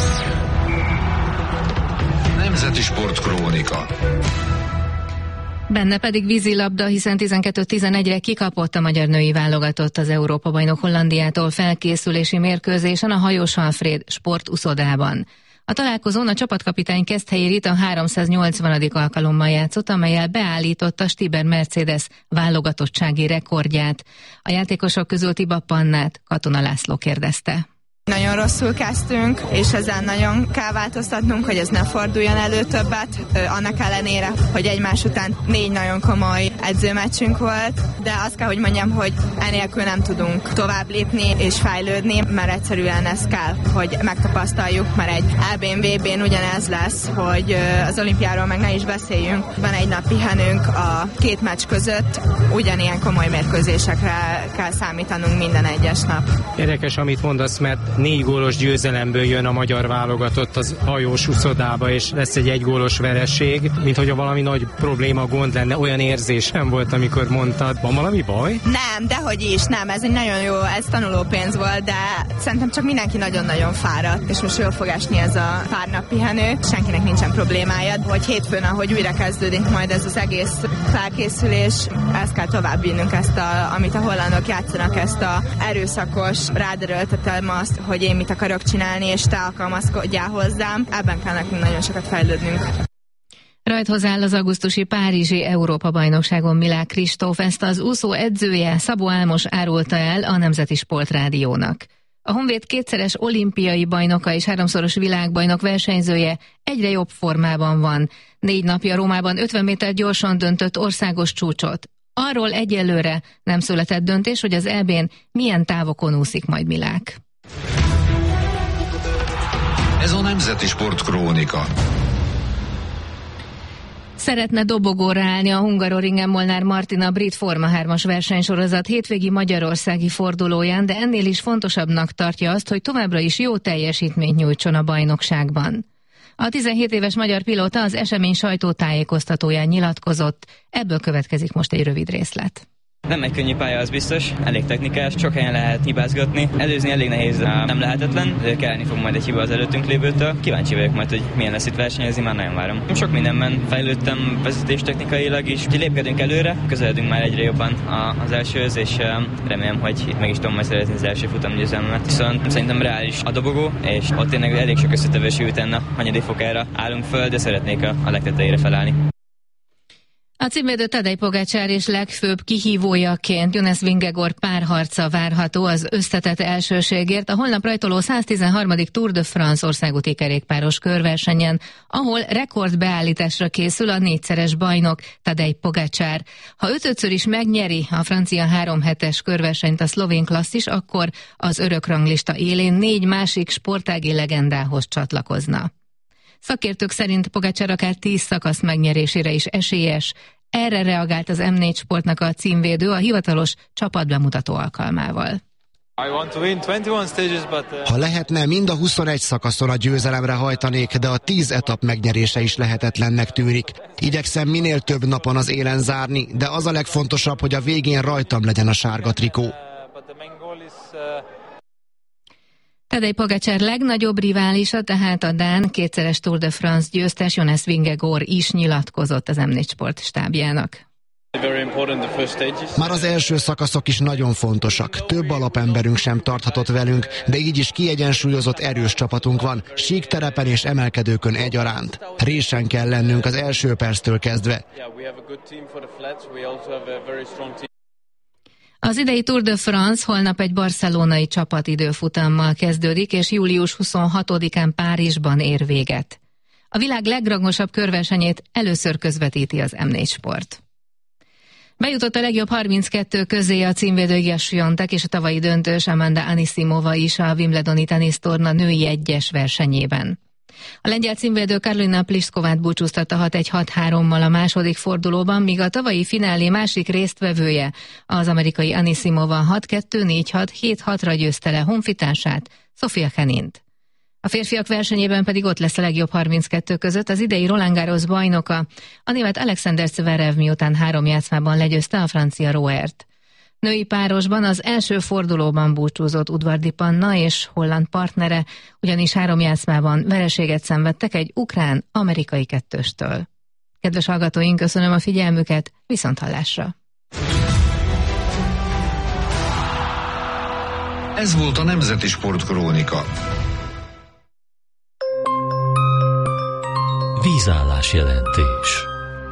Nemzeti Sport Krónika. Benne pedig vízilabda, hiszen tizenkettő tizenegyre kikapott a magyar női válogatott az Európa-bajnok Hollandiától felkészülési mérkőzésen a Hajós Alfréd sportuszodában. A találkozón a csapatkapitány Keszthelyi Rita háromszáznyolcvanadik alkalommal játszott, amellyel beállította Stiber Mercedes válogatottsági rekordját. A játékosok közül Tiba Pannát Katona László kérdezte. Nagyon rosszul kezdtünk, és ezen nagyon kell változtatnunk, hogy ez ne forduljon elő többet, annak ellenére, hogy egymás után négy nagyon komoly edzőmeccsünk volt, de azt kell, hogy mondjam, hogy enélkül nem tudunk tovább lépni és fejlődni, mert egyszerűen ez kell, hogy megtapasztaljuk, mert egy é bén, vé bén ugyanez lesz, hogy az olimpiáról meg ne is beszéljünk. Van egy nap pihenünk a két meccs között, ugyanilyen komoly mérkőzésekre kell számítanunk minden egyes nap. Érdekes, amit mondasz, mert négy gólos győzelemből jön a magyar válogatott az Hajós uszodába, és lesz egy egygólos vereség, mint hogyha valami nagy probléma, gond lenne. Olyan érzésem volt, amikor mondtad. Van valami baj? Nem, dehogy is, nem. Ez egy nagyon jó, ez tanulópénz volt, de szerintem csak mindenki nagyon-nagyon fáradt, és most jól fog esni ez a pár nap pihenő. Senkinek nincsen problémája, hogy hétfőn, ahogy újra kezdődik majd ez az egész felkészülés, ezt kell tovább vinnünk, ezt a, amit a hollandok játszanak, ezt a erőszakos, ráderőltetem azt, hogy én mit akarok csinálni, és te alkalmazkodjál hozzám. Ebben kell nekünk nagyon sokat fejlődnünk. Rajthoz áll az augusztusi párizsi Európa-bajnokságon Milák Kristóf, ezt az úszó edzője Szabó Álmos árulta el a Nemzeti Sportrádiónak. A Honvéd kétszeres olimpiai bajnoka és háromszoros világbajnok versenyzője egyre jobb formában van. Négy napja Rómában ötven méter gyorsan döntött országos csúcsot. Arról egyelőre nem született döntés, hogy az é bén milyen távokon úszik majd Milák. Ez a Nemzeti Sport Krónika. Szeretne dobogóra állni a Hungaroringen Molnár Martina brit Forma hármas versenysorozat hétvégi magyarországi fordulóján, de ennél is fontosabbnak tartja azt, hogy továbbra is jó teljesítményt nyújtson a bajnokságban. A tizenhét éves magyar pilóta az esemény sajtótájékoztatóján nyilatkozott, ebből következik most egy rövid részlet. Nem egy könnyű pálya, az biztos, elég technikás, sok helyen lehet hibázgatni, előzni elég nehéz, nem lehetetlen, de kelleni fog majd egy hiba az előttünk lévőtől. Kíváncsi vagyok majd, hogy milyen lesz itt versenyezni, már nagyon várom. Sok mindenben fejlődtem vezetéstechnikailag is, úgyhogy lépkedünk előre, közeledünk már egyre jobban az elsőhöz, és remélem, hogy itt meg is tudom majd szeretni az első futamgyőzelmemet. Viszont szerintem reális a dobogó, és ott tényleg elég sok összetevős után a hanyadik fokára állunk föl, de szeretnék a, a legtetejére felállni. A címvédő Tadej Pogačar és legfőbb kihívójaként Jonas Vingegaard párharca várható az összetett elsőségért a holnap rajtoló száztizenharmadik Tour de France országúti kerékpáros körversenyen, ahol rekordbeállításra készül a négyszeres bajnok Tadej Pogačar. Ha ötödször is megnyeri a francia három hetes körversenyt a szlovén klasszis, akkor az örökranglista élén négy másik sportági legendához csatlakozna. Szakértők szerint Pogačar akár tíz szakasz megnyerésére is esélyes. Erre reagált az em négy Sportnak a címvédő a hivatalos csapatbemutató alkalmával. Ha lehetne, mind a huszonegy szakaszon a győzelemre hajtanék, de a tíz etap megnyerése is lehetetlennek tűnik. Igyekszem minél több napon az élen zárni, de az a legfontosabb, hogy a végén rajtam legyen a sárga trikó. Tadej Pogačar legnagyobb riválisa, tehát a dán kétszeres Tour de France győztes Jonas Vingegaard is nyilatkozott az em négy Sport stábjának. Már az első szakaszok is nagyon fontosak. Több alapemberünk sem tarthatott velünk, de így is kiegyensúlyozott erős csapatunk van, sík terepen és emelkedőkön egyaránt. Résen kell lennünk az első perctől kezdve. Az idei Tour de France holnap egy barcelonai csapatidőfutammal kezdődik, és július huszonhatodikán Párizsban ér véget. A világ legrangosabb körversenyét először közvetíti az em négy Sport. Bejutott a legjobb harminckettő közé a címvédő Iga Swiatek és a tavalyi döntős Amanda Anisimova is a Wimbledoni tenisztorna női egyes versenyében. A lengyel címvédő Karolina Pliskovát búcsúztatta hat egy hat hárommal a második fordulóban, míg a tavalyi finálé másik résztvevője, az amerikai Anisimova hat kettő négy hat hét hatra győzte le honfitársát, Sofia Kenint. A férfiak versenyében pedig ott lesz a legjobb harminckettő között az idei Roland Garros bajnoka, a német Alexander Zverev, miután három játszmában legyőzte a francia Roert. Női párosban az első fordulóban búcsúzott Udvardi Panna és holland partnere, ugyanis három játszmában vereséget szenvedtek egy ukrán-amerikai kettőstől. Kedves hallgatóink, köszönöm a figyelmüket, viszonthallásra! Ez volt a Nemzeti Sportkrónika. Vízállás jelentés.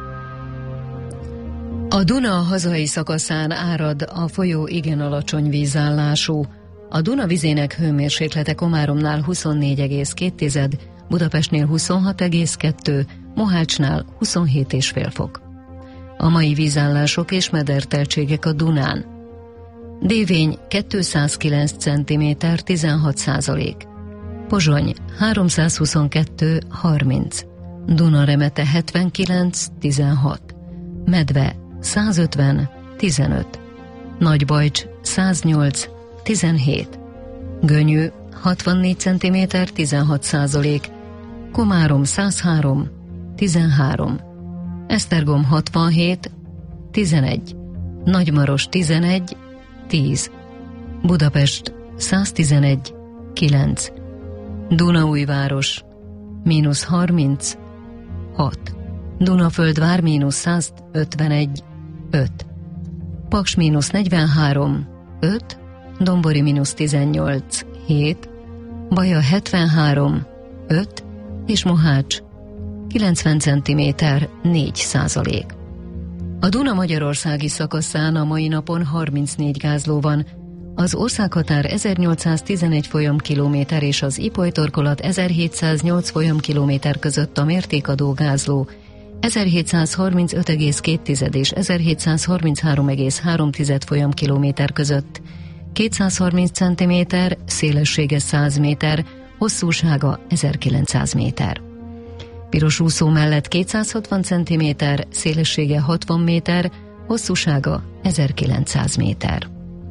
A Duna hazai szakaszán árad, a folyó igen alacsony vízállású. A Duna vizének hőmérséklete Komáromnál huszonnégy egész két, Budapestnél huszonhat egész kettő, Mohácsnál huszonhét egész öt fok. A mai vízállások és mederteltségek a Dunán. Dévény kétszázkilenc centiméter, tizenhat százalék. Pozsony háromszázhuszonkettő harminc. Dunaremete hetvenkilenc tizenhat. Medve százötven tizenöt. Nagybajcs száznyolc tizenhét. Gönyű hatvannégy centiméter, tizenhat százalék. Komárom százhárom tizenhárom. Esztergom hatvanhét tizenegy. Nagymaros tizenegy tíz. Budapest száztizenegy kilenc. Dunaújváros mínusz harminc hat. Dunaföldvár mínusz százötvenegy öt. Paks mínusz negyvenhárom öt. Dombori mínusz tizennyolc hét. Baja hetvenhárom öt. És Mohács kilencven centiméter, négy százalék. A Duna magyarországi szakaszán a mai napon harmincnégy gázló van. Az országhatár ezernyolcszáztizenegy folyamkilométer és az Ipoly torkolat ezerhétszáznyolc folyamkilométer között a mértékadó gázló ezerhétszázharmincöt egész két és ezerhétszázharminchárom egész három folyamkilométer között, kétszázharminc centiméter, szélessége száz méter, hosszúsága ezerkilencszáz méter. Piros úszó mellett kétszázhatvan centiméter, szélessége hatvan méter, hosszúsága ezerkilencszáz méter.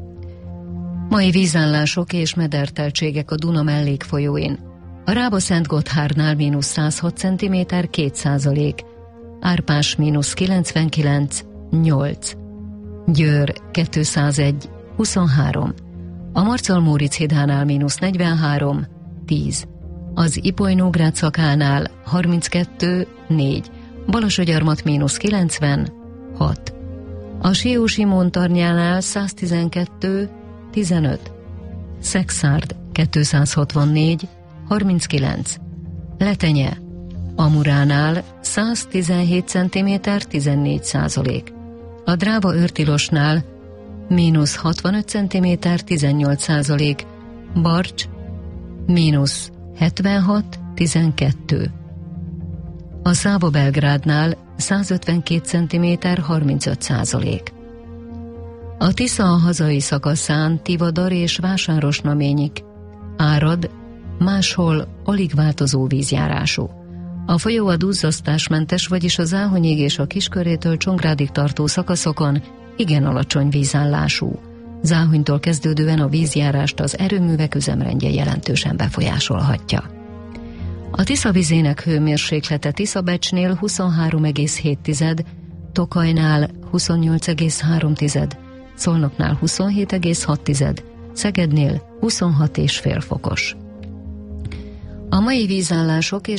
Mai vízállások és mederteltségek a Duna mellékfolyóin. A Rába-Szent-Gotthárnál mínusz százhat centiméter, két százalék. Árpás mínusz kilencvenkilenc nyolc. Győr kétszázegy huszonhárom. A Marcal-Móricz-hídánál mínusz negyvenhárom tíz. Az Ipoly-Nógrád szakánál harminckettő négy. Balasagyarmat mínusz kilencven hat. A Siósi-Montarnyánál száztizenkettő tizenöt. Szexárd kétszázhatvannégy harminckilenc. Letenye Amuránál száz tizenhét centiméter tizennégy százalék, a Dráva Őrtilosnál mínusz hatvanöt centiméter tizennyolc százalék, Barcs mínusz hetvenhat tizenkettő. A Száva Belgrádnál száz ötvenkét centiméter harmincöt százalék. A Tisza a hazai szakaszán Tivadar és Vásárosnaményik, Árad máshol alig változó vízjárású. A folyó a duzzasztásmentes, vagyis a Záhonyig és a Kiskörétől Csongrádig tartó szakaszokon igen alacsony vízállású. Záhonytól kezdődően a vízjárást az erőművek üzemrendje jelentősen befolyásolhatja. A Tisza vizének hőmérséklete Tiszabecsnél huszonhárom egész hét, Tokajnál huszonnyolc egész három, Szolnoknál huszonhét egész hat, Szegednél huszonhat egész öt fokos. A mai vízállások és